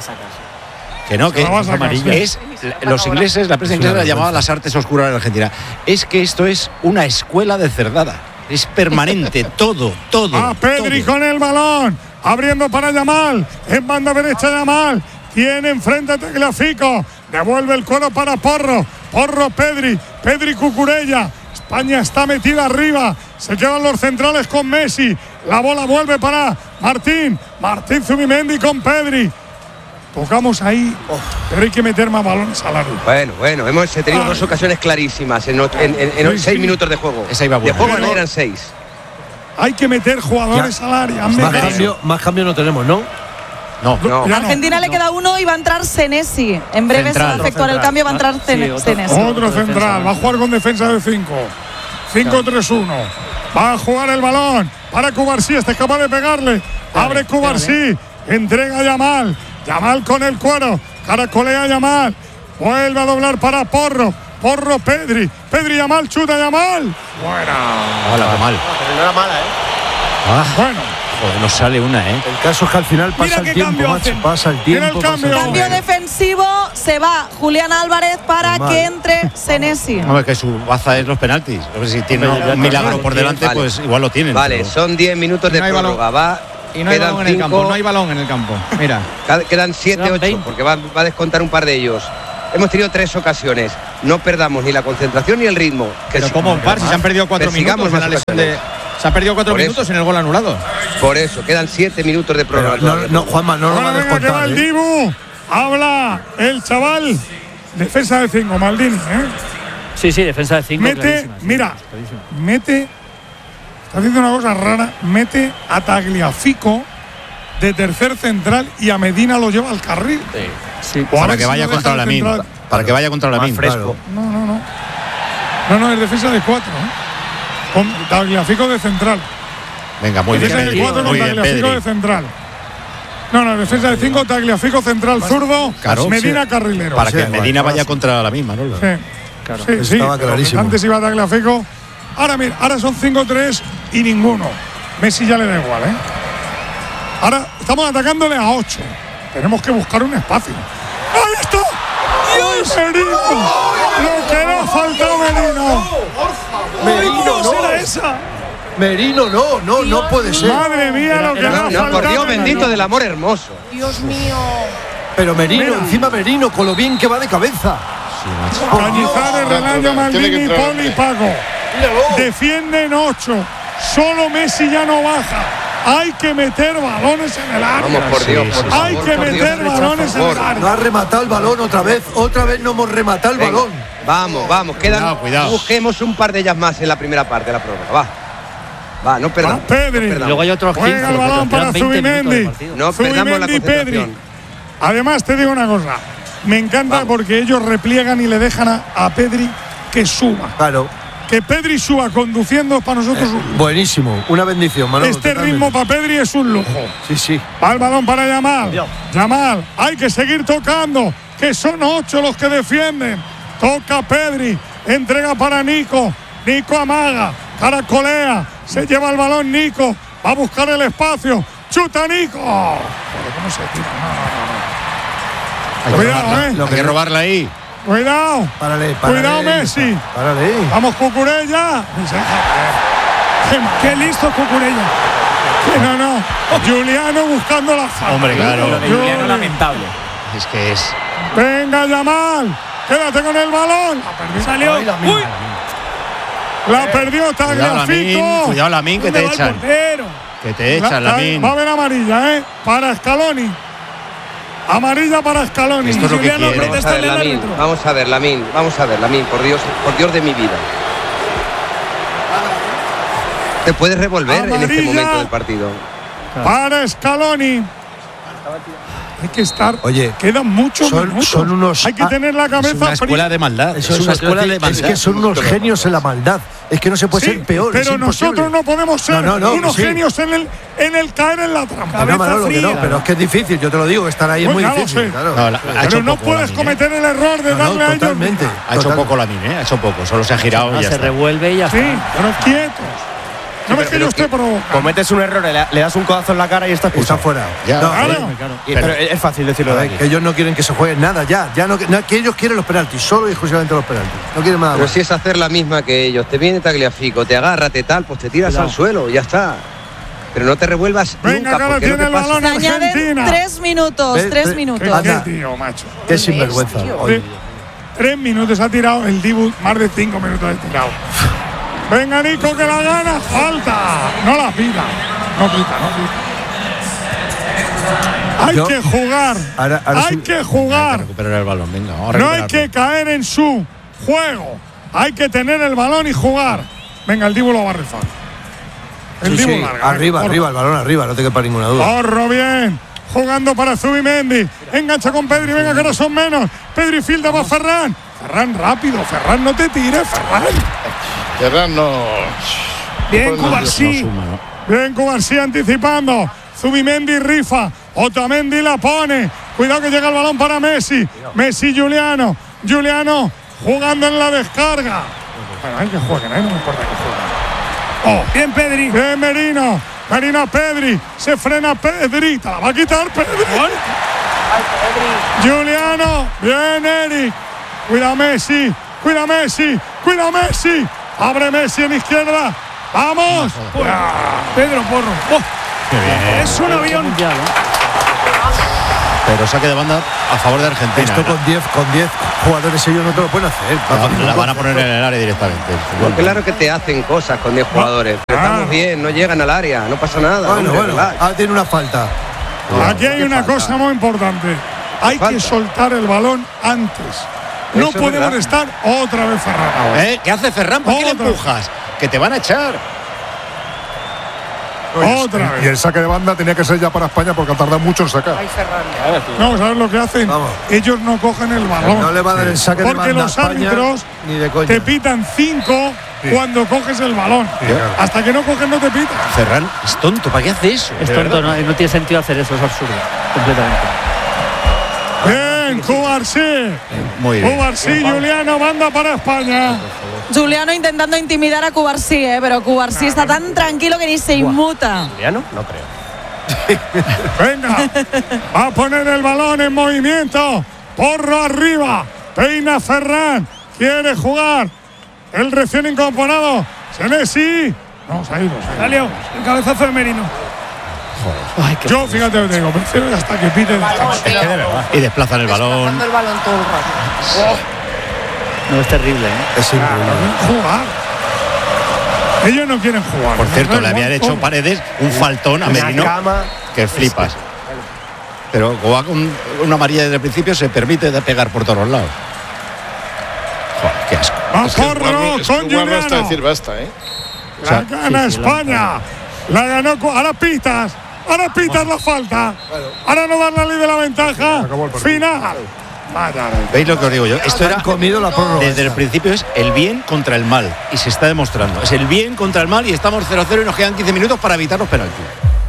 Que no, Se que la va a sacar, amarilla. sí. Es los ingleses, la prensa inglesa la llamaba las artes oscuras de Argentina. Es que esto es una escuela de cerdada. Es permanente, todo, todo. A Pedri todo. con el balón. Abriendo para Yamal. En banda derecha Yamal. Tiene enfrente a Tagliafico. Devuelve el cuero para Porro. Porro Pedri. Pedri Cucurella. España está metida arriba. Se quedan los centrales con Messi. La bola vuelve para Martín. Martín Zubimendi con Pedri. Tocamos ahí. Pero hay que meter más balones al área. Bueno, bueno, hemos tenido Ay. dos ocasiones clarísimas en, en, en- en Sí, seis sí. minutos de juego. Esa iba de buena. juego Pero- no eran seis. Hay que meter jugadores al área. Más Meter- cambio, más cambio no tenemos, ¿no? No, No. Ya A Argentina le queda uno y va a entrar Senesi. En breve se va a Central. efectuar el cambio, va a entrar Sí, Sen- otro- Senesi. Otro central, va a jugar con defensa de cinco. cinco tres uno. Va a jugar el balón para Cubarsí, este es capaz de pegarle. Abre Cubarsí, entrega a Yamal. Yamal con el cuero, caracolea Yamal. Vuelve a doblar para Porro. Porro Pedri. Pedri Yamal, chuta Yamal. Buena. Hola, qué mal. Pero no era mala, ¿eh? Ah, Bueno, joder, no sale una, ¿eh? El caso es que al final pasa Mira el qué tiempo, cambio macho. hacen. Pasa el Mira tiempo. el pasa cambio. tiempo. Cambio defensivo, se va Julián Álvarez para Normal. que entre Senesi. Hombre, que su baza es los penaltis. A ver si tiene Hombre, ya un milagro por Vale, delante, vale. pues igual lo tienen. Vale, pero- son diez minutos de No hay balón. prórroga. Va Y no hay Quedan balón en el cinco. campo, no hay balón en el campo. Mira. Quedan siete, ocho, porque va, va a descontar un par de ellos. Hemos tenido tres ocasiones. No perdamos ni la concentración ni el ritmo. Que Pero si- como un par, si se han perdido cuatro persigamos minutos en la más lesión de, ocasiones. se han perdido cuatro Por minutos eso. en el gol anulado. Por eso, quedan siete minutos de prórroga. No, no, Juanma, no lo va a Venga, que va descontar. el ¿eh? Dibu. Habla el chaval. Defensa de cinco, Maldini. ¿eh? Sí, sí, defensa de cinco. Mete, clarísima, sí, mira, clarísima. mete. Está haciendo una cosa rara. Mete a Tagliafico de tercer central y a Medina lo lleva al carril. Sí. O a Para ver que si vaya no contra deja la el min. central. Para que vaya contra la min. fresco. No, no, no. No, no, es defensa de cuatro. ¿eh? Con Tagliafico de central. Venga, muy bien. Defensa de Pedri, cuatro con muy bien, Tagliafico de Pedri. central. No, no, defensa de cinco, Tagliafico central zurdo, Claro. Medina carrilero. Para que Sí, Medina igual, vaya sí. contra la misma, ¿no? Sí, Claro. sí, sí, Estaba pero clarísimo. antes iba Tagliafico. Ahora mira, ahora son cinco tres y ninguno. Messi ya le da igual, ¿eh? Ahora estamos atacándole a ocho. Tenemos que buscar un espacio. ¡Ahí está! ¡Dios! Merino! Lo que le ha faltado Merino. Merino, ¿Cómo no. será esa? Merino, no, no, no puede ser. Madre mía, lo que le ha No, faltado. por Dios Merino. bendito del amor hermoso. Dios mío. Pero Merino, Mira. encima Merino, con lo bien que va de cabeza. Cañizares, Renato, Tiene que Maldini, entrar Poli y este. Paco. Defienden ocho. Solo Messi ya no baja. Hay que meter balones en el área. Vamos, por Dios, por favor. Hay que por meter Dios, balones en por el favor. No ha área. rematado el balón otra vez. Otra vez no hemos rematado el Venga, balón. Vamos, vamos, quedan. Cuidado, cuidado. Busquemos un par de ellas más en la primera parte de la prórroga. Va. Va, no Va perdamos. Pedri. no perdamos. Luego hay otros quince. Juega el pero balón para quedan veinte minutos de Zubimendi. partido. No perdamos la Zubimendi y Pedri. concentración. Además, te digo una cosa. Me encanta Vamos. porque ellos repliegan y le dejan a, a Pedri que suba. Claro. Que Pedri suba conduciendo es para nosotros un Buenísimo. Una bendición, Manolo. Este totalmente. ritmo para Pedri es un lujo. Sí, sí. Va el balón para Yamal. Yamal, hay que seguir tocando, que son ocho los que defienden. Toca Pedri, entrega para Nico. Nico amaga, caracolea, se lleva el balón Nico, va a buscar el espacio. ¡Chuta Nico! Joder, ¿cómo se tira? No, no, no. Cuidado, eh. Hay que robarla ahí. Cuidado. Párale, párale. Cuidado, Messi. Párale. Vamos, Cucurella. Qué, qué listo Cucurella. Que no, no. Juliano buscando la falta. Hombre, claro. Lo de Juliano, lamentable. Es que es. Venga, Yamal. Quédate con el balón. Salió. Ay, la Uy. misma. La perdió Cuidado la min, Tagliafico. cuidado la min que te ¿Dónde va el echan. portero? Que te echan la min. Va a haber amarilla, ¿eh? Para Scaloni. Amarilla para Scaloni. Esto es lo que Juliano quiere. Vamos a protesta ver en el la min. árbitro. Vamos a ver la min. Vamos a ver la min. Por Dios, por Dios de mi vida. Te puedes revolver en este Amarilla. momento del partido. Para Scaloni. Hay que estar. Oye, quedan muchos son- minutos. son unos- Hay que tener la cabeza Una escuela fría. de maldad. Eso es una escuela de es maldad. que son unos genios en la maldad. Es que no se puede Sí, ser peor. pero es imposible. nosotros no podemos ser No, no, no, unos sí. genios en el, en el caer en la trampa. Que no, Manolo, que no, fría. pero es que es difícil, yo te lo digo, estar ahí es Pues muy ya lo difícil. sé. Claro. No, la- ha Pero hecho no poco puedes la min, ¿eh? cometer el error de No, no, darle a ellos. totalmente. Ha hecho Total. poco la min, ¿eh? Ha hecho poco. Solo se ha girado y Ah, ya se está. revuelve y ya Sí, está. pero quietos. No ves que yo esté provocando. Cometes un error, le, le das un codazo en la cara y estás Está expulsado. fuera. Ya, No, Claro. Y- Pero es fácil decirlo de aquí. que ellos no quieren que se juegue nada ya. ya no, no, que ellos quieren los penaltis, solo y exclusivamente los penaltis. No quieren nada Pero más. si es hacer la misma que ellos, te viene Tagliafico, te agarra, te tal, pues te tiras Cuidado. al suelo, ya está. Pero no te revuelvas Venga, nunca, que ahora porque es lo tiene que el pasa. balón Se añaden Argentina. tres minutos, Ve- tres ve- minutos. ¿Qué, Anda. qué tío, macho? Qué sinvergüenza. Oye, Tre- Tres minutos ha tirado el Dibu, más de cinco minutos ha tirado. Venga, Nico, que la gana. Falta. No la pida. No pita, no pita. Hay Yo- que jugar. ahora- ahora hay sí- que jugar. Recuperar el balón, venga. Vamos a No hay recuperarlo. que caer en su juego. Hay que tener el balón y jugar. Venga, el Dibu lo va a rifar. El sí, Dibu sí, larga. arriba, venga, arriba, el balón arriba, no te quepa ninguna duda. Corro bien. Jugando para Zubimendi. Engancha con Pedri. Venga, que ahora son menos. Pedri filda para Ferran. Ferran rápido. Ferran, no te tires, Ferran. Ferran no. Bien, No Cubarsí. No suma, ¿no? Bien, Cubarsí anticipando. Zubimendi rifa. Otamendi la pone. Cuidado que llega el balón para Messi. Messi, Juliano. Juliano jugando en la descarga. Bueno, hay que jueguen, ¿eh? No me importa que jueguen. Oh, bien, Pedri. Bien, Merino. Merino a Pedri. Se frena Pedri. Te la va a quitar Pedri. Juliano. Bien, Eric. Cuida Messi. Cuida Messi. Cuida Messi. Abre Messi en izquierda. ¡Vamos! Pedro Porro. Oh. Es un avión. Pero saque de banda a favor de Argentina. Esto con diez con diez jugadores ellos no te lo pueden hacer. La, la van a poner en el área directamente. Pues claro que te hacen cosas con diez jugadores. Pero estamos bien, no llegan al área, no pasa nada. Bueno, hombre, bueno, ah, tiene una falta. Aquí hay una cosa muy importante. Hay que soltar el balón antes. No Eso podemos es estar otra vez Ferran. ¿Eh? ¿Qué hace Ferran? ¿Por qué le empujas? Que te van a echar. Otra vez. Y el saque de banda tenía que ser ya para España porque ha tardado mucho en sacar. No, ¿sabes lo que hacen? Vamos. Ellos no cogen el balón. No le va a dar el saque de Porque banda los a España, árbitros ni de coña. te pitan cinco Sí. cuando coges el balón. Sí, claro. Hasta que no coges no te pitan. Ferran es tonto. ¿Para qué hace eso? Es tonto, no, no tiene sentido hacer eso, es absurdo. Completamente. Bien, Cubarsí. Muy bien. Cubarsí, Juliano, banda para España. Juliano intentando intimidar a Cubarsí, ¿eh? Pero Cubarsí está tan tranquilo que ni se inmuta. ¿Juliano? No creo. Venga, va a poner el balón en movimiento. Porro arriba. Peina Ferran. Quiere jugar. El recién incorporado. Senesi. No, se ha ido. se ha ido. Salió el cabezazo de Merino. Ay, qué Yo, fíjate, te digo, prefiero hasta que pite descanso. Es que de verdad. Y desplazan el balón. el balón todo el rato. No, es terrible, ¿eh? Es increíble. Jugar. Ellos no quieren jugar. Por cierto, No, le no, habían no, hecho ¿cómo? Paredes un faltón a Merino que flipas. Pero como va con una amarilla desde el principio, se permite de pegar por todos lados. Joder, qué asco. Va Es que es Porro guarro- es que con guarro hasta Juliano. decir basta, ¿eh? La sea, gana sí, sí, la- España. La ganó. Cu- Ahora pitas. Ahora pitas la falta. Ahora no dar la ley de la ventaja. Final. Vaya. ¿Veis lo que os digo yo? Esto era Han comido la prórroga. desde el principio es el bien contra el mal y se está demostrando. Es el bien contra el mal y estamos cero cero y nos quedan quince minutos para evitar los penaltis.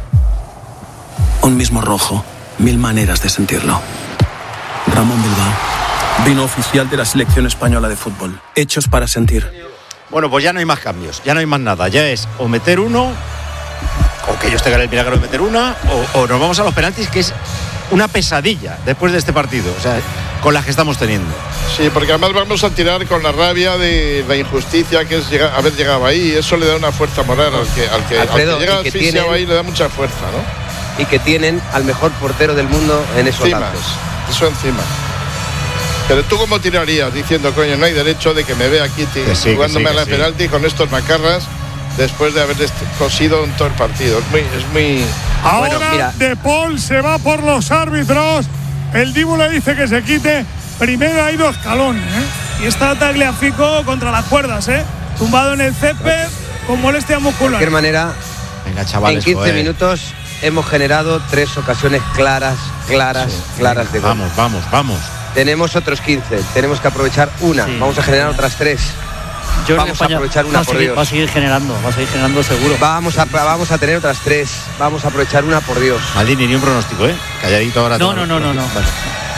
Un mismo rojo, mil maneras de sentirlo. Ramón Bilbao, vino oficial de la selección española de fútbol. Hechos para sentir. Bueno, pues ya no hay más cambios, ya no hay más nada. Ya es o meter uno, o que ellos tengan el milagro de meter una, o, o nos vamos a los penaltis, que es una pesadilla después de este partido, o sea, con las que estamos teniendo. Sí, porque además vamos a tirar con la rabia de la injusticia que es llegar, haber llegado ahí. Eso le da una fuerza moral al que, al que, Alfredo, al que llega y que asfixiado tienen- ahí, le da mucha fuerza, ¿no? Y que tienen al mejor portero del mundo en esos Encima, lances. eso encima. Pero tú cómo tirarías diciendo, coño, no hay derecho de que me vea aquí ti- Que sí, que jugándome sí, a la que sí. penalti con estos macarras después de haber est- cosido en todo el partido. Es muy, es muy. Ahora Bueno, mira. De Paul se va por los árbitros. El Dibu le dice que se quite. Primero ha ido escalón, ¿eh? Y está Tagliafico contra las cuerdas, ¿eh? Tumbado en el césped con molestia De muscular. cualquier manera, Venga, chavales. en quince joder. minutos hemos generado tres ocasiones claras, claras, claras de gol. Vamos, vamos, vamos. Tenemos otros quince, tenemos que aprovechar una, Sí. vamos a generar otras tres. Yo creo que Vamos a España aprovechar una, va a por seguir- Dios. Va a seguir generando, va a seguir generando seguro. Vamos a, vamos a tener otras tres, vamos a aprovechar una, por Dios. Maldini, ni un pronóstico, ¿eh? Calladito ahora. No, toma- no, no, no, no. Vale.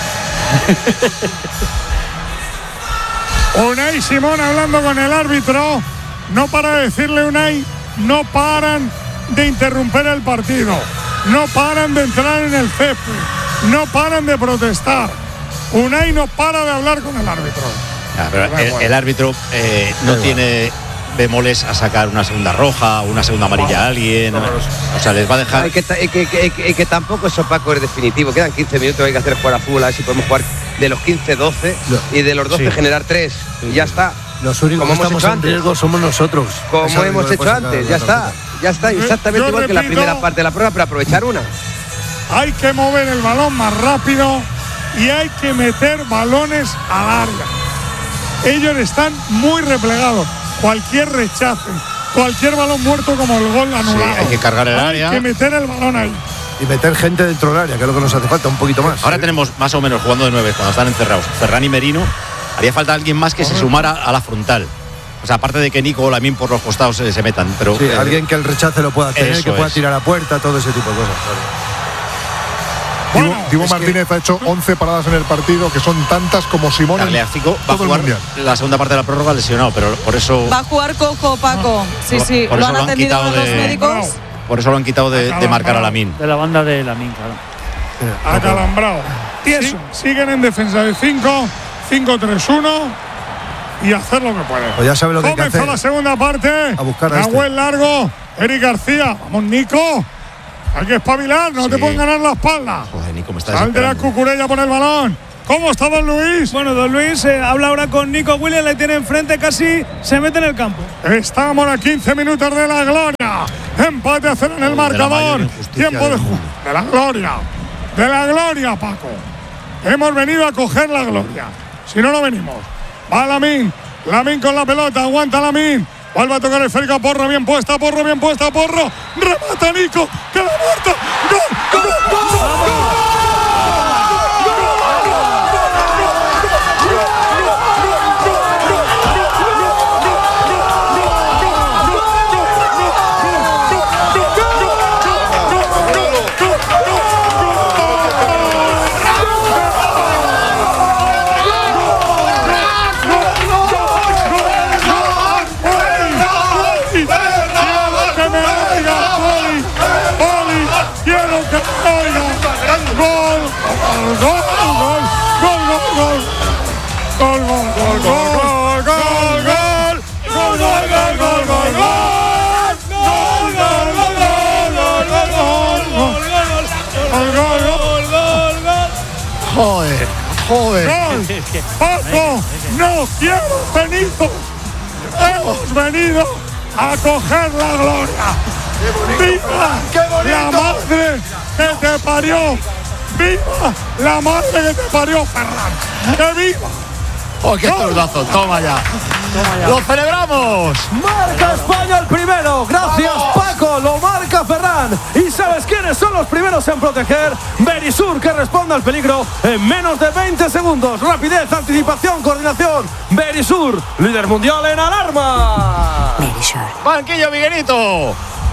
Unai Simón hablando con el árbitro. No para de decirle Unai, no paran de interrumpir el partido. No paran de entrar en el césped. No paran de protestar. Unai no para de hablar con el árbitro. Ah, pero el, el árbitro eh, no tiene bemoles a sacar una segunda roja o una segunda amarilla a alguien. O sea, les va a dejar. Hay que, ta- hay que, que- que- que tampoco es opaco, es definitivo. Quedan quince minutos, hay que hacer jugar a fútbol, a ver si podemos jugar de los quince, doce y de los doce Sí. generar tres. Y ya está. Los únicos Como que hemos estamos hecho en antes. riesgo somos nosotros. Como Eso hemos no le hecho puedes sacar antes, la ya está. tarjeta. Ya está, Yo- exactamente yo igual que la repito- primera parte de la prueba, pero aprovechar una. Hay que mover el balón más rápido y hay que meter balones al área. Ellos están muy replegados. Cualquier rechace, cualquier balón muerto como el gol anulado. hay que cargar el Hay área. que meter el balón ahí. Y meter gente dentro del área, que es lo que nos hace falta, un poquito más. Ahora tenemos más o menos jugando de nueve cuando están encerrados. Ferran y Merino. Haría falta alguien más que se sumara a la frontal. O sea, aparte de que Nico o Lamín por los costados se, se metan. Pero, Sí, eh, alguien que el rechace lo pueda tener, eso que pueda es. tirar a puerta, todo ese tipo de cosas. Dibu, Dibu es que- Martínez ha hecho once paradas en el partido, que son tantas como Simón en Tagliafico va a todo el jugar mundial. la segunda parte de la prórroga lesionado, pero por eso. Va a jugar Coco, Paco. Sí, Por- sí, por lo eso han lo han atendido quitado los de- médicos. Por eso lo han quitado de, de marcar a Lamín. De la banda de Lamín, claro. Acalambrado. Sí, siguen en defensa de cinco, cinco tres uno y hacer lo que pueden. Pues ya sabe lo que hay que Comenzó hacer. la segunda parte. A buscar a Nahuel este. largo. Eric García. Vamos, Nico. Hay que espabilar, no Sí. te pueden ganar la espalda. Joder, Nico, me está Sal de la desesperando. Cucurella por el balón. ¿Cómo está Don Luis? Bueno, Don Luis eh, habla ahora con Nico Williams, le tiene enfrente, casi se mete en el campo. Estamos a quince minutos de la gloria. Empate a cero en el marcador. Tiempo de juego. De la gloria. De la gloria, Paco. Hemos venido a coger la gloria. Si no, no venimos. Va Lamine. Lamine con la pelota. Aguanta Lamine. Vuelve a tocar el esférico a Porro. Bien puesta, Porro, bien puesta, Porro. Remata Nico. Que la muerta. ¡Gol! ¡Gol! ¡Gol! ¡Gol! Joder, joder. ¡Gol! ¡Paco! ¡No quiero Benito! ¡Hemos venido a coger la gloria! ¡Viva la madre que te parió! ¡Viva la madre que te parió, Ferran! ¡Que viva! ¡Oh, qué tordazo! Toma ya. ¡Lo celebramos! Marca España el primero. Gracias, Paco. Lo marca Ferran. ¿Y sabes quiénes son los primeros en proteger? Berisur, que responde al peligro en menos de veinte segundos. Rapidez, anticipación, coordinación. Berisur, líder mundial en alarma. Berisur. Banquillo, Miguelito.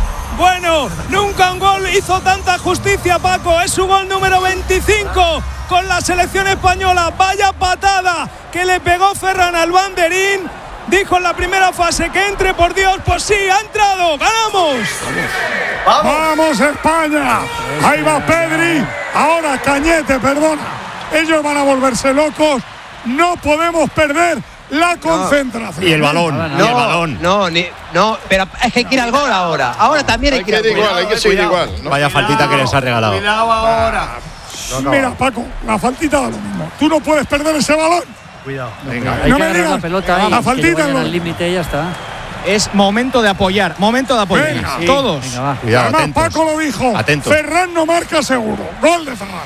Bueno, nunca un gol hizo tanta justicia, Paco. Es su gol número veinticinco con la selección española. Vaya patada que le pegó Ferran al banderín. Dijo en la primera fase que entre, por Dios. Pues sí, ha entrado. ¡Ganamos! ¡Vamos, ¡Vamos España! Ahí va Pedri. Ahora Cañete, perdona. Ellos van a volverse locos. No podemos perder la concentración. Y el balón, no, y el balón. No, ni, no, pero es que hay que ir al gol ahora. Ahora también hay, Hay que ir que al ir gol. igual, hay que seguir igual. ¿no? Vaya faltita que les ha regalado. Cuidado ahora. Mira, Paco, la faltita da lo mismo. Tú no puedes perder ese balón. Cuidado. Venga. Hay No que me agarrar digas. la pelota La y que faltita le vayan no. al límite y ya está. Es momento de apoyar, momento de apoyar. Venga. Sí. Todos. Venga, va. Cuidado, Además, atentos. Paco lo dijo. Atentos. Ferran no marca seguro. Gol de Ferran.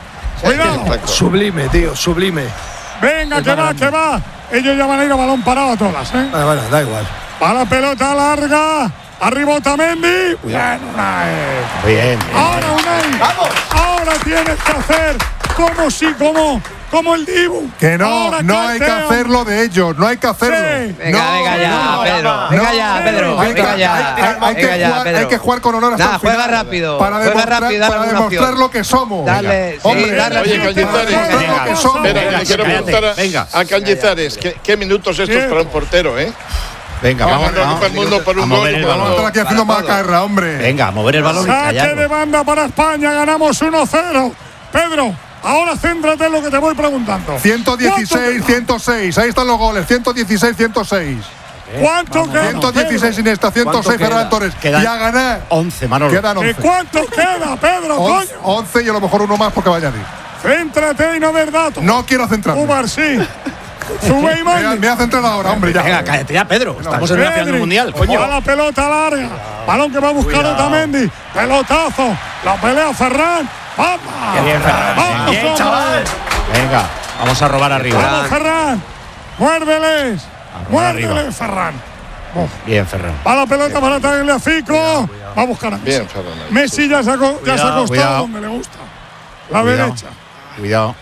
Cuidado. Sublime, tío, sublime. Venga, que va, que va. Ellos ya van a ir a balón parado a todas, ¿eh? Vale, vale, da igual. Va la pelota larga. Arriba Otamendi. Bien, Unai. Bien. Ahora Unai. ¡Vamos! Ahora tienes que hacer como si, como, como el Dibu. Que no, Ahora no hay que Carteon. hacerlo de ellos, no hay que hacerlo. Sí. Venga, No, venga ya, no, Pedro. no, Venga ya, no, Pedro. hay que- Venga ya. hay- hay- hay que Venga ya, jugar- Pedro. Hay que jugar con honor hasta Nada, el final. juega rápido. Para Juega demostrar, rápido, dale para una demostrar opción. lo que somos. Dale, sí, Hombre, dale. Oye, opción. Cañizares, Venga, lo que somos. espera, que Venga, le quiero cállate, preguntar a, venga. a Cañizares, ¿qué, qué minutos estos Bien. para un portero, eh? Venga, Vamos, vamos, vamos, vamos. el mundo por A un mover gol, el por balón. otro. Están aquí haciendo macarra, hombre. Venga, a mover el balón y Saque de callarlo. banda para España. Ganamos uno cero. Pedro, ahora céntrate en lo que te voy preguntando. ciento dieciséis, ¿Cuánto ciento seis. Ahí están los goles. ciento dieciséis, ciento seis. queda? ¿Cuánto queda? ciento dieciséis Iniesta, ciento seis Ferran Torres. Quedan Y a ganar. once, Manolo. Quedan ¿De once. cuánto queda, Pedro, once, coño? once y a lo mejor uno más porque va a añadir. Céntrate y no des datos. No quiero centrarme. Umar, sí. Sube y Me voy a- mande. me voy a centrar ahora, hombre. Ya. Venga, cállate ya, Pedro. Estamos en una final del Pedri, mundial, va coño. la pelota larga. Balón que va a buscar Otamendi. Pelotazo. La pelea Ferran. ¡Vamos! bien, Ferran. ¡Vamos, Bien, hombre! chaval. Venga, vamos a robar arriba. ¡Vamos, Ferran! ¡Muérdeles! robar arriba. ¡Muérdeles, Ferran! Oh, Bien, Ferran. va la pelota para Tagliafico. Va a buscar a Messi. Bien, Ferran. Messi ya se ha, co- ya se ha Cuidado, acostado cuidado. donde le gusta. La Cuidado. derecha. Cuidado.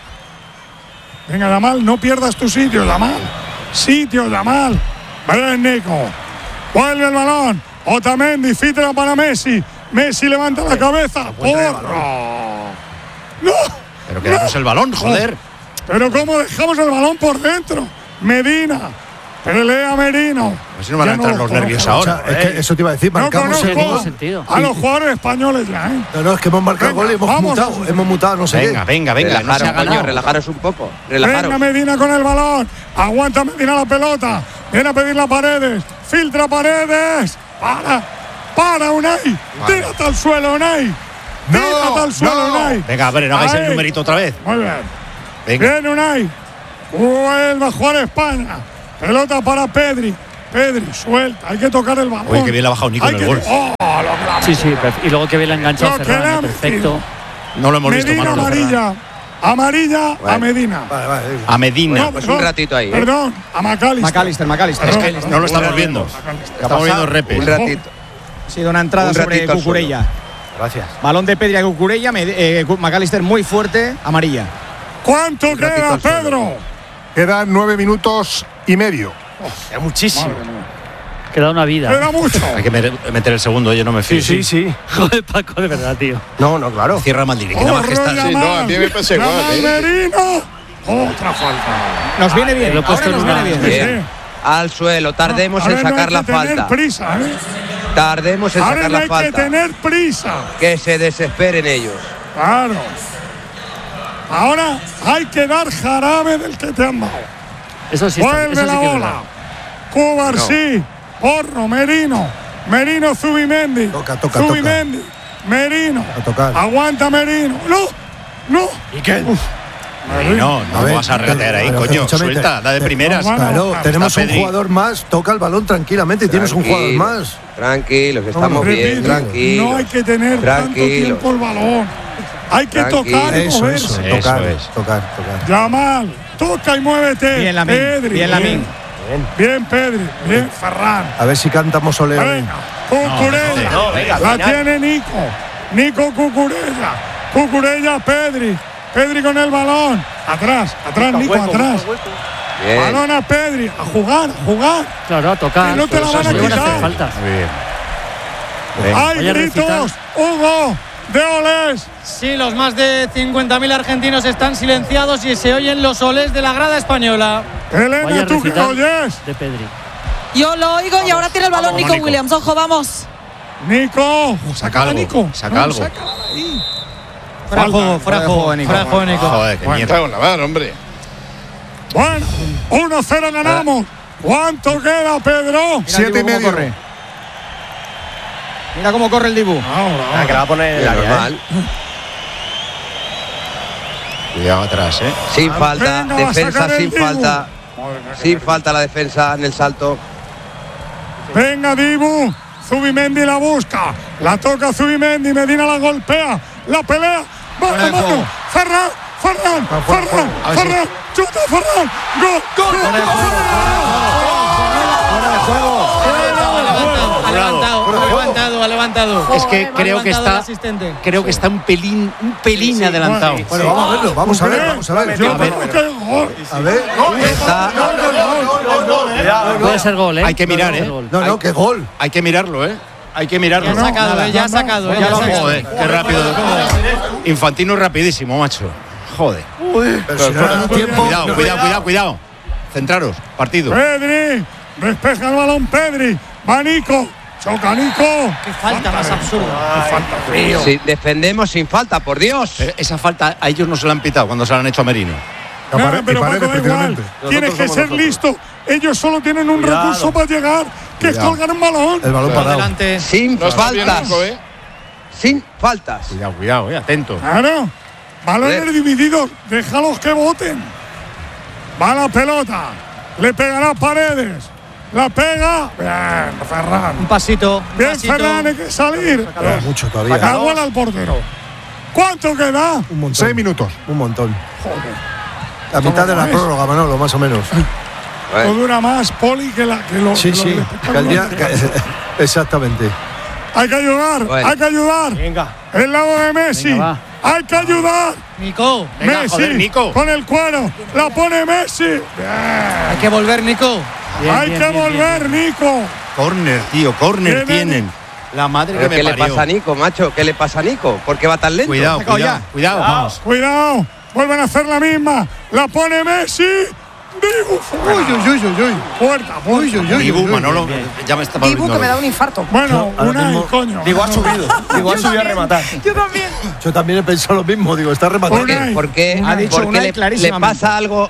Venga, Yamal, no pierdas tu sitio, Yamal. Sitio, Yamal. Ven, Nico. Vuelve el balón. Otamendi, filtra para Messi. Messi levanta la cabeza. ¡Porro! ¡No! Pero quedamos el balón, joder. Pero cómo dejamos el balón por dentro. Medina. Pelea Merino. A ver si no van a Ya no entrar lo los nervios conozco. ahora. O sea, es que eso te iba a decir, No marcamos el conozco gol. sentido. a los jugadores españoles ya, ¿eh? No, no, es que hemos marcado Venga, gol y hemos vamos, mutado. vamos. Hemos mutado, no sé Venga, qué. venga, venga. No se Relajaros, ha coño, ganado. relajaros un poco. Venga Relajaros. Medina con el balón. Aguanta Medina la pelota. Viene a pedir la Paredes. Filtra Paredes. Para. Para, Unai. Tírate al suelo, Unai. Tírate al suelo, Unai. Venga, a ver, no hagáis Ahí. el numerito otra vez. Muy bien. Venga. Bien, Unai. Vuelve a jugar España. Pelota para Pedri. Pedri, suelta. Hay que tocar el balón. Oye, que bien le ha bajado Nico Hay en el que- gol. Oh, lo clavo. Sí, sí, perf- y luego que bien la engancha Lo Ferran, que eh, le han perfecto. No lo hemos visto, Medina Manolo. amarilla. Amarilla a Bueno. Medina. A Medina. No, Pues perdón, un ratito ahí, ¿eh? Perdón, a McAllister. McAllister, McAllister. Es Es que que no lo estamos viendo. Estamos viendo repes. Un ratito. ha sido una entrada Un sobre ratito al Cucurella. Gracias. Balón de Pedri a Cucurella. Med- eh, Cu- McAllister muy fuerte, amarilla. ¿Cuánto Un ratito queda, al suelo. Pedro? Quedan nueve minutos y medio. Es muchísimo. Queda una vida. Queda mucho. Hay que me- meter el segundo, yo no me fío. Sí, sí, sí. Joder, Paco, de verdad, tío. No, no, claro. Cierra Maldini, que nada más que está. Sí, no, a mí me pasa igual, Yamal ¿eh? Merino. Otra falta. Nos viene bien. lo he puesto Ahora nos en una- viene bien. Bien. Al suelo. Tardemos Ahora en no hay sacar que la tener falta. prisa, ¿eh? Tardemos en Ahora sacar no la hay que falta. tener prisa. Que se desesperen ellos. Claro. Ahora hay que dar jarabe del que te han dado. Eso sí, está- Vuelve eso sí la que es bola. verdad. Cubarsí. Porro, Merino. Merino, Zubimendi. Toca, toca, Zubimendi. Merino. A tocar. Aguanta Merino. No. No. ¿Y qué? No, no A ver, vas a regatear ahí, pero, coño. escúchame, Suelta, te- da de te- primeras. no, Claro, Está tenemos un Pedri. jugador más. Toca el balón tranquilamente y tienes un jugador Tranquilo, más. Tranquilos, estamos bien, Repito, tranquilos. no hay que tener tanto Tranquilos. tiempo el balón. Hay que Tranquilo. tocar y Eso, moverse. eso. Eso Tocar, es. tocar, tocar. Yamal, toca y muévete. Bien, Lamine. Pedri. Bien, Lamine. Bien, Pedri. Bien, Ferran. A ver si cantamos ole, ole. Venga, Cucurella. No, venga, la al final. tiene Nico. Nico Cucurella. Cucurella, Pedri. Pedri con el balón. Atrás, atrás, Nico, atrás. Bien. Balón a Pedri. A jugar, a jugar. Claro, a tocar. Que no te la Eso van a sí, van hacer quitar. falta. Muy bien. Venga. Hay Vaya gritos. recital. Hugo de Oles. Sí, los más de cincuenta mil argentinos están silenciados y se oyen los olés de la grada española. Elena, Vaya tú que recital oyes. de Pedri. Yo lo oigo y ahora tiene el balón Vamos, Nico Nico. Williams. Ojo, vamos. Nico. Saca algo, Nico. saca No, algo. sácala ahí. Fuera de Falta. juego, fuera de juego, fuera de juego, Nico. Joder, qué Me mierda. cago en la mar, hombre. Bueno, uno cero ganamos. ¿Cuánto queda, Pedro? Mira Siete el Dibu y cómo medio. corre. Mira cómo corre el Dibu. Ah, que la va a poner en el área, Normal. ¿eh? Cuidado atrás, ¿eh? Sin falta. Venga, va a Defensa sacar el sin Dibu. falta. Sin falta la defensa en el salto. Venga, Dibu. Zubimendi la busca. La toca Zubimendi. Medina la golpea. La pelea. Mano Fuera a de mano. juego. Ferran. Ferran. fuera, Ferran. A ver si- Ferran. Chuta, Ferran. Gol. Gol. Fuera de juego. Ha levantado, ha levantado, ha levantado. Es que Ha creo que levantado el está. asistente. Creo que está un pelín, un pelín Sí, adelantado. sí, Bueno, vamos a verlo, vamos a ver, vamos a ver. Yo A ver, creo que gol. a ver. Está. Puede ser gol, ¿eh? Hay que mirar, Puede ser ¿eh? gol. No, no, qué gol. Hay que mirarlo, ¿eh? Hay que Ya mirarlo. ha sacado, nada, eh, ya ha no, sacado, eh, no, ya ha no, sacado. Joder, qué rápido. Infantino rapidísimo, macho. Joder. Pero si no era tiempo. Cuidado, cuidado, cuidado, cuidado. Centraros, partido. Pedri. Despeja el balón, Pedri. Va Nico. Choca Nico. Qué falta más absurda. Falta frío. Sí, defendemos sin falta, por Dios. Pero esa falta a ellos no se la han pitado cuando se la han hecho a Merino. A Nada, Paredes, pero Paredes, Paco, da igual. precisamente. Tienes que ser listo. Ellos solo tienen un Cuidado. recurso para llegar, que es Cuidado. colgar un balón. El balón Por parado. delante. Sin No está bien, faltas. Nico, ¿eh? Sin faltas. Cuidado, cuidado, eh, atento. Claro. Balones Joder. divididos. Déjalos que voten. Va la pelota. Le pegará Paredes. La pega. Bien, Ferran. Un pasito. un Bien, pasito. Ferran, hay que salir. Queda mucho todavía. La bola al portero. ¿Cuánto queda? Un montón. Seis minutos. Un montón. Joder. La mitad de la es? prórroga, Manolo, más o menos. No dura más, Poli, que, la, que lo Sí, que lo sí. del Que espectáculo. el día- que- exactamente. Hay que ayudar, Bueno. hay que ayudar. Venga. El lado de Messi. Venga, Hay que ayudar. Nico. Venga, Messi joder, Nico. con el cuero. La pone Messi. Bien. Hay que volver, Nico. Bien, Hay bien, que bien, volver, Nico. Corner, tío, corner Tienen- tienen. La madre ¿Pero que qué me le parió. pasa a Nico, macho? ¿Qué le pasa a Nico? ¿Por qué va tan lento? Cuidado, Sacado cuidado, ya. cuidado. Vamos. Cuidado. Vuelven a hacer la misma. La pone Messi. Dibu. Uy, uy, uy, uy, uy. Puerta, puerta. Dibu, Manolo, ya me está Dibu, volviendo que me da loco. un infarto. Bueno, Ahora una mismo- y coño. Digo, ha subido. Digo, ha subido a rematar. Yo también. Yo también he pensado lo mismo. Digo, está rematando. Unai. ¿Por qué, Ha dicho por qué Unai le, le clarísimamente. pasa algo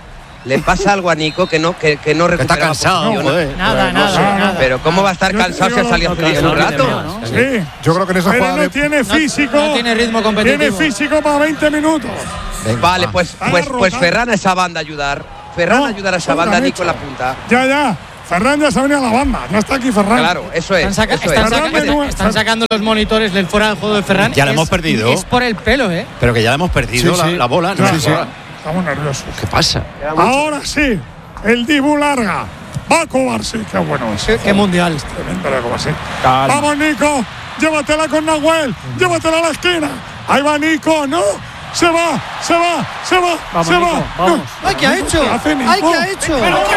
Le pasa algo a Nico que no, que, que no recupera. Está cansado, posición. joder. Nada, nada, nada. Pero ¿cómo va a estar cansado si ha salido hace un rato? Sí, yo creo que en esa pero jugada no tiene físico. No, no tiene ritmo competitivo. Tiene físico para veinte minutos. Venga, Vale, va. pues, pues, pues Ferran a esa banda ayudar. Ferran No, ayudar a esa no lo banda, han Nico en hecho. la punta. Ya, ya. Ferran ya se ha venido a la banda. Ya está aquí Ferran. Claro, eso es. Están, saca- eso están es. saca- Ferran de nuevo. están sacando los monitores del fuera del juego de Ferran. Ya la Es- hemos perdido. Es por el pelo, ¿eh? Pero que ya la hemos perdido Sí, la, sí. la bola. Claro, No, sí. Estamos nerviosos. ¿Qué pasa? Ahora sí. El Dibu larga. Va a Kovacic. Qué bueno es. Qué, qué mundial. Tremendo la Kovacic. Vamos, Nico. Llévatela con Nahuel. Llévatela a la esquina. Ahí va Nico. No. Se va. Se va. Se va. Vamos, se Nico, va. vamos. No. ¡Ay, qué ha hecho! ¿Qué hace Nico? ¡Ay, qué ha hecho!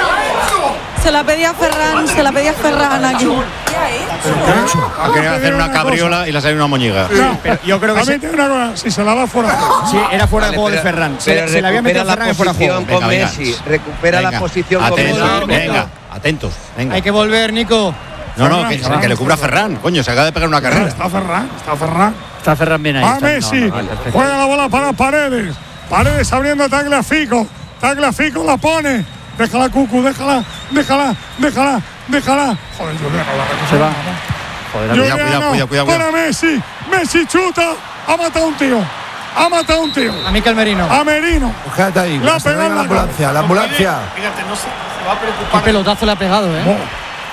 Se la pedía Ferran, se la pedía Ferran aquí. Ha querido hacer una cabriola y le ha salido una moñiga. No, Pero yo creo que a mí se- te digo una cosa, si se la da fuera. sí, era fuera Vale, de juego de pero- Ferran. Se, pero se le había metido recupera Ferran la en fuera de juego. posición con Venga, Messi. venga. Recupera la Venga, posición con atentos, Messi. venga, atentos. Venga. Hay que volver, Nico. No, no, que, que le cubra Ferran. Coño, se acaba de pegar una carrera. Está Ferran, está Ferran. Está Ferran bien ahí. Va está- Messi. no, no, vale, perfecto. Juega la bola para Paredes. Paredes abriendo Tagliafico. Tagliafico la pone. Déjala, Cucu, déjala, déjala, déjala, déjala. Joder, Juliano, la recupera. Se va. Joder, Cuidado, Juliano, cuidado, cuidado, cuidado, para Messi. Messi chuta. Ha matado a un tío. Ha matado a un tío. A Mikel Merino. A Merino. Quédate ahí. La que se pegó venga en la la cara. ambulancia, la ambulancia. Qué pelotazo le ha pegado, ¿eh? Oh,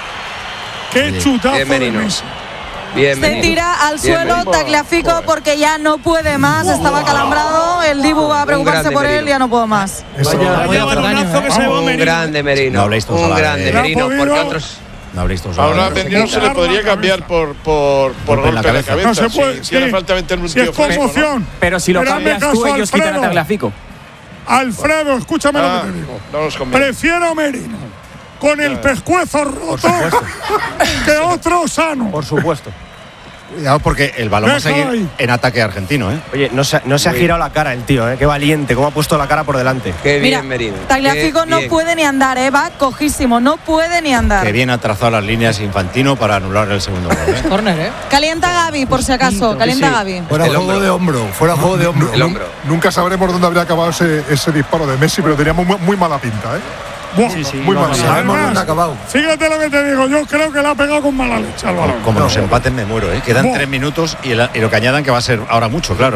qué chutazo Bien, de Merino. Messi. Bien, Se Merino. tira al Bien, suelo Merino. Tagliafico porque ya no puede más, estaba calambrado. El Dibu va a Un preocuparse grande por él, Merino. ya no puedo más. Eso. Vaya balonazo que se llevó Un Merino. grande Merino. No habléis todos a Un la grande vez. Merino. Le ha Porque podido- otros. No habréis todos Ahora a hablado. Mendy no se le podría cambiar por, por, por Golpe en la golpe en la cabeza. cabeza. No se puede. Si, si hace sí. falta meter un Si tío es fresco, ¿no? conmoción. Pero si lo Pero hazme cambias tú, caso, ellos quitan a Alfredo. Tagliafico. Alfredo, escúchame Ah, lo que te digo. no nos conviene. Prefiero Merino con el pescuezo roto que otro sano. Por supuesto. Cuidado porque el balón va a Déjalo seguir ahí. en ataque argentino, ¿eh? Oye, no se, no se ha girado la cara el tío, ¿eh? Qué valiente, cómo ha puesto la cara por delante. Qué Mira, bien, Merino. Tagliafico Qué no bien. puede ni andar, ¿eh? Va cojísimo, no puede ni andar. Que bien ha trazado las líneas Infantino para anular el segundo gol, ¿eh? Córner, ¿eh? Calienta a Gaby, por si acaso, calienta a Gaby. Fuera El juego hombro. de hombro, fuera juego de hombro. El hombro. Nunca sabremos dónde habría acabado ese, ese disparo de Messi, pero teníamos muy, muy mala pinta, ¿eh? Buah, Sí, sí, muy no, mala no, pinta. Sabemos Además, dónde ha acabado. fíjate lo que te digo, yo creo que le ha pegado con mala leche al balón. Como nos empaten me muero, ¿eh? Quedan Buah. tres minutos y, el- y lo que añadan que va a ser ahora mucho, claro.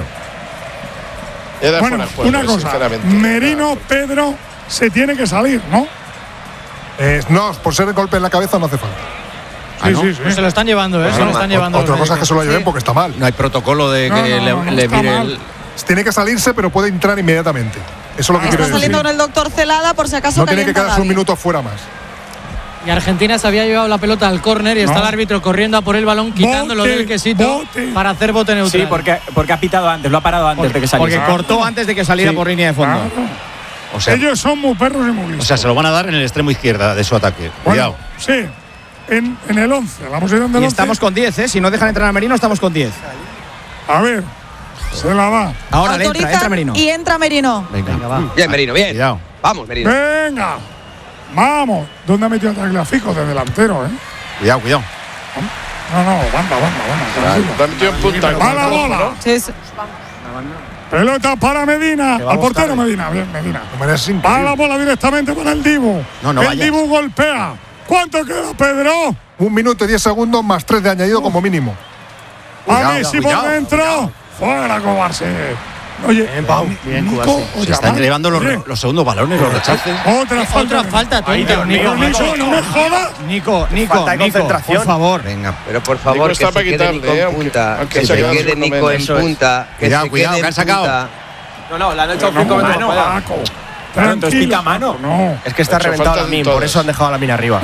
Era Bueno, fuera de juego, una eh, cosa, sinceramente. Merino, Pedro, se tiene que salir, ¿no? Eh, no, por ser el golpe en la cabeza no hace falta. Ah, ¿no? Sí, sí, Pues se sí. lo están llevando, ¿eh? Se lo están llevando. Otra los cosa es que se lo lleven médicos. porque está mal. No hay protocolo de No, que no, le, no, no, le está mire mal. el. Tiene que salirse, pero puede entrar inmediatamente. Eso es lo que quiero Está decir. saliendo con el doctor Celada, por si acaso No tiene que calienta a quedarse un Gaby. minuto fuera más. Y Argentina se había llevado la pelota al córner y está No. el árbitro corriendo a por el balón, quitándolo Bote, del quesito bote. para hacer bote neutral. Sí, porque, porque ha pitado antes, lo ha parado antes de que saliese. Porque cortó antes de que saliera Sí. por línea de fondo. Claro. O sea, Ellos son muy perros y muy o listos. sea, se lo van a dar en el extremo izquierda de su ataque. Bueno, Cuidado. sí, en, en el once, la posición del Y once. estamos con diez, ¿eh? Si no dejan entrar a Merino, estamos con diez. A ver, se la va. Ahora le entra, Autorizan entra Merino. y entra Merino. Venga, va. Bien, Merino, bien. Cuidado. Vamos, Merino. Venga, vamos. ¿Dónde ha metido a Tagliafico? De delantero, ¿eh? Cuidado, cuidado. No, no, banda, banda, banda. tranquilo. Lo ha metido en punta. Va la bola. Sí, sí. Pelota para Medina. Al portero Medina. Bien, Medina. Va la bola directamente para el Dibu. No, no el vayas. Dibu golpea. ¿Cuánto queda, Pedro? Un minuto y diez segundos más tres de añadido como mínimo. A Cuidado, Messi cuidado, por dentro. Fuera, Cobarse. Oye, Bien, Pau. Bien, Nico, Cubarsí. o Se están Yamal. llevando los, Oye, los segundos balones, los rechaces. Otra falta. Otra falta Ay, tonta, Dios Nico. mío, Nico, no me jodas. Nico, Nico, Falta de Nico, concentración. por favor. Venga. Pero por Nico favor, que está se para quede quitarle, Nico eh, en aunque- punta. aunque Que se se ha quedado quede sin Nico comer. en Eso es. punta. Que Cuidado, se cuidado, quede que han en sacado. punta. No, no, le han hecho No, cinco metros mano, fuera. Paco. Claro, entonces Tranquilo, pica mano. Paco, No. Es que está Ha hecho reventado falta la en min, por todas. eso han dejado la mina arriba.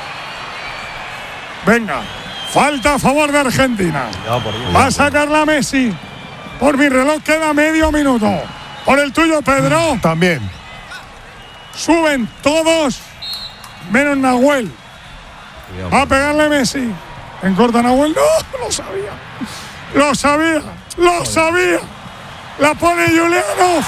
Venga. Falta a favor de Argentina. Va a sacar la Messi. Por mi reloj queda medio minuto. Por el tuyo, Pedro. También. Suben todos menos Nahuel. Va a pegarle Messi. En corta Nahuel. No, lo sabía. Lo sabía. Lo sabía. La pone Juliano.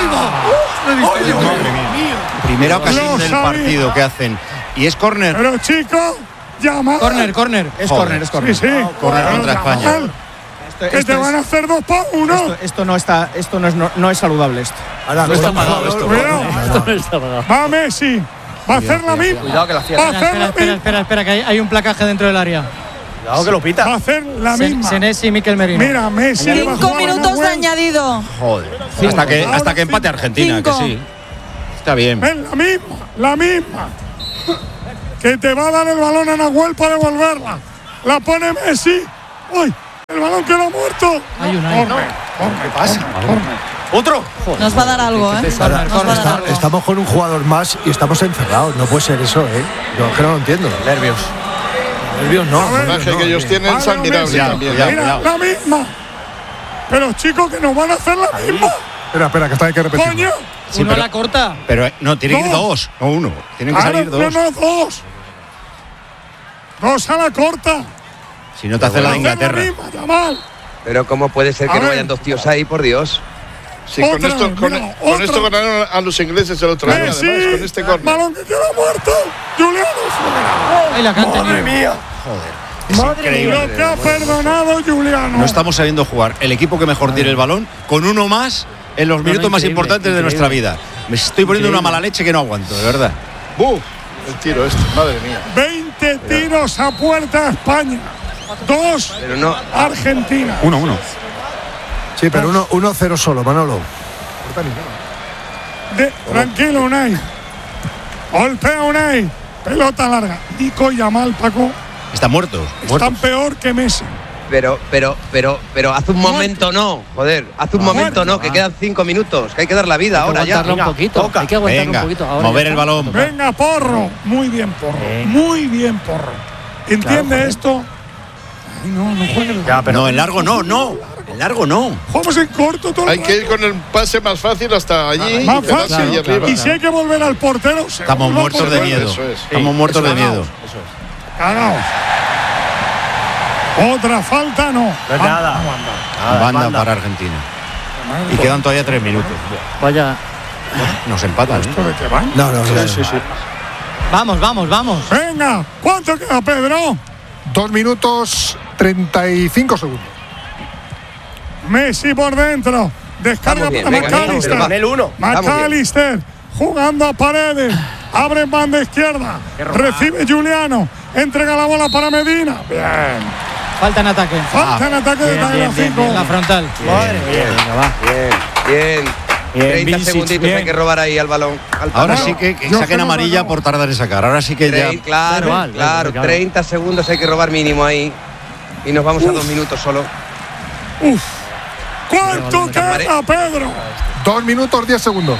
Primera ocasión Lo del sabía. partido que hacen. Y es córner. Pero chico, llama. Córner, córner. Es Joder. córner, es córner. Sí, sí. Córner contra Llama. España. Esto, Que esto te es- van a hacer dos para uno. esto, esto no está, esto no es, no, no es saludable esto. Ahora, no está pagado esto. Esto no está pagado. Va Messi. Va a hacer la misma. Cuidado que la cierra. Espera, espera, espera, espera, espera, que hay, hay un placaje dentro del área. Cuidado que lo pita. Va a hacer la Sen- misma. Senesi y Mikel Merino. Mira, Messi. le va a Cinco jugar a minutos de Nahuel. añadido. Joder. Hasta que, hasta que empate Argentina, Cinco. que sí. Está bien. Ven, la misma, la misma. Que te va a dar el balón a Nahuel para devolverla. La pone Messi. ¡Uy! El balón quedó muerto. Hay un Corre, corre, ¿Qué pasa? ¿Otro? Nos va a dar algo, ¿eh? Ahora, Nos va a dar está- algo. estamos con un jugador más y estamos encerrados. No puede ser eso, ¿eh? Yo es que no lo entiendo. Nervios. Nervios no. El coraje que ellos tienen es admirable también. Mira, la misma. Pero chicos, que nos van a hacer la misma. Espera, espera, que esta hay que repetir. ¡Coño! Sí, Uno pero- a la corta. Pero eh, no, tiene que ir Dos. dos, no uno. Tienen que Claro, salir no, dos. no, dos. Dos a la corta. Si no te hace la de Inglaterra. Hacer la misma, Yamal. Pero ¿cómo puede ser A que no ver. vayan dos tíos ahí, por Dios? Sí, con Otra esto, vez, con, mira, con otra. esto ganaron a los ingleses el otro día, Messi. además, con este córner. Balón que queda muerto. Juliano fuera. Ahí la que han tenido. mía! Es increíble. Lo que ha perdonado Juliano. No estamos sabiendo jugar. El equipo que mejor tiene el balón, con uno más en los minutos más increíble, importantes de increíble. nuestra vida. Me estoy poniendo Increíble. una mala leche que no aguanto, de verdad. ¡Buf! El tiro este, madre mía. veinte tiros a puerta España. Dos Pero no. Argentina. Uno, uno. Sí, pero uno, uno cero solo, Manolo. De, tranquilo, Unai. Golpea Unai. Pelota larga. Nico y Yamal, Paco, Están muertos. muertos. están peor que Messi. Pero, pero, pero, pero hace un momento no. Joder, hace un momento no, que quedan cinco minutos. Que hay que dar la vida Hay que ahora ya. aguantarlo un poquito. Hay que aguantarlo Venga, un poquito. Ahora mover ya el está. balón. Venga, Porro. Muy bien, Porro. Muy bien, Porro. ¿Entiende esto? Ay, no, no juegues. Ya, pero no, en largo no, no. En largo no. Jugamos en corto todo el Hay que ir con el pase más fácil hasta allí y Más quedarse fácil. ahí arriba. Y si hay que volver al portero, se Estamos vuelve al muertos de portero. miedo. Eso es. Estamos muertos de Cagaos. miedo. Cagaos. Otra falta, no. No es nada. Banda, banda. para Argentina. Y quedan todavía tres minutos. Vaya. Nos empatan. ¿eh? ¿Esto de qué van? No, no, no. Sí, sí, sí. Vamos, vamos, vamos. Venga, ¿cuánto queda, Pedro? Dos minutos treinta y cinco segundos. Messi por dentro. Descarga Vamos bien, para venga, vamos, McAllister. vamos. el uno. McAllister jugando a Paredes. Abre en banda izquierda. Recibe Juliano. Entrega la bola para Medina. Bien. Falta en ataque. Falta en ataque de Bien, bien, bien, Tagliafico. bien. La frontal. Madre mía. Venga, va. Bien, bien. treinta Vincic, segunditos bien. hay que robar ahí al balón. Al Ahora balón. sí que, que Yo saquen creo que amarilla no. por tardar en sacar. Ahora sí que ya. Trein- Claro, Da igual, claro, claro. treinta segundos hay que robar mínimo ahí. Y nos vamos a dos minutos solo. Uf. ¿Cuánto Llamaré. queda, Pedro? Dos minutos diez segundos.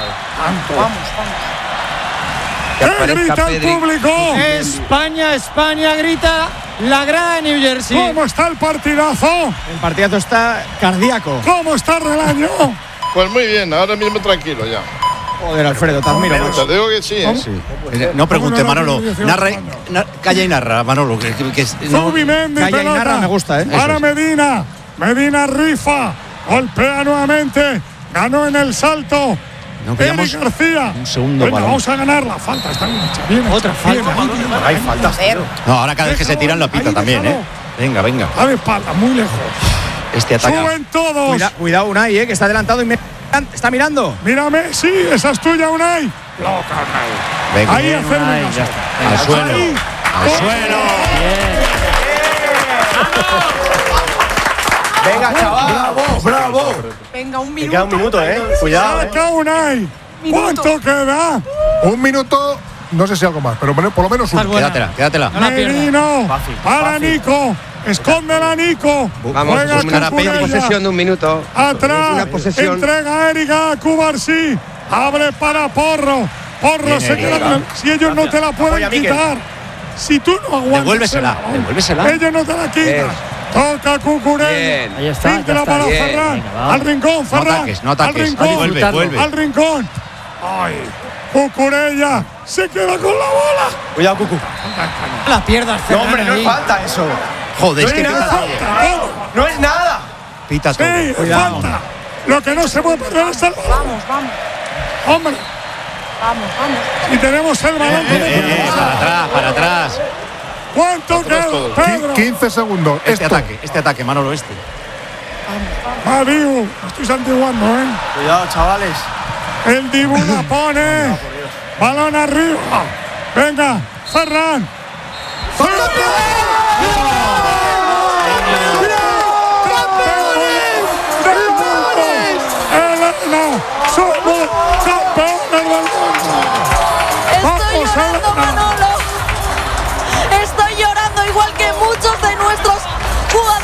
Que ¿Qué aparezca grita el Pedri. público? España, España, grita la grada de New Jersey. ¿Cómo está el partidazo? El partidazo está cardíaco. ¿Cómo está el relaño? Pues muy bien, ahora mismo tranquilo ya. Joder, Alfredo, te admiro. Te digo que sí, ¿eh? Sí. Eh, No pregunte, ¿Cómo no? Manolo. No, no, no, Narra, no. na- calla y narra, Manolo. Que, que- que- no- Zubimendi, Calla y pelota. narra, me gusta, ¿eh? Para Eso es. Medina. Medina rifa. Golpea nuevamente. Ganó en el salto. No, Eric pillamos García. un segundo Venga, balón. vamos a ganar la falta. Está bien hecha. Bien Otra hecha, falta. bien, bien, bien. Hay faltas. No, ahora cada vez que se tiran la pita Ahí, también, ¿eh? déjalo. Venga, venga. A de espalda, muy lejos. Este ataque. Suben todos. Cuida- cuidado, Unai, eh, que está adelantado y me está mirando. Mírame, sí, esa es tuya, Unai. Loca, Unai. Venga. Ahí hacerme Unai, una ya sola. Al suelo. Ahí. Al suelo. Venga, chaval. ¡Bravo, bravo! Venga, un Te minuto. queda un minuto, eh. Cuidado, eh. Saca Unai. ¿Cuánto queda? Un minuto, no sé si algo más, pero por lo menos Estás uno. buena. Quédatela, quédatela. No la pierdas. Merino. Fácil, Para fácil. Nico. Escóndela, Nico. Vamos, Juega es una Cucurella. posesión de un minuto. Atrás. Una posesión. Entrega a Erika Cubarsí. Abre para Porro. Porro Bien, se queda Erika. con el- Si ellos no te la pueden Apoya a Miquel. quitar. Si tú no aguantas. Devuélvesela, el balón, devuélvesela. Ellos no te la quitan. Bien. Toca Cucurella. Bien. Ahí está, ya Filtra está. para Bien. Ferran. Venga, va. Al rincón, Ferran. ataques, no ataques. Al rincón. Vuelve, vuelve. Al rincón. Ay. Cucurella se queda con la bola. Cuidado, Cucu. No la pierdas, No, Ferran, hombre, no ahí. es falta eso. Joder, es No que es pita nada. todo. No es nada. Pita todo. Sí, falta. Lo que no se puede perder es el balón. Vamos, vamos, Hombre, vamos, vamos. y tenemos el balón. Eh, eh, para atrás, para atrás. ¿Cuánto queda, todos. Pedro? quince segundos. Este Esto. ataque, este ataque, Manolo, este. Adiós. Me estoy santiguando, ¿eh? Cuidado, chavales. El Dibu la pone. Balón arriba. Venga, Ferran. Elena, somos campeones del mundo. Estoy llorando, Manolo. Estoy llorando igual que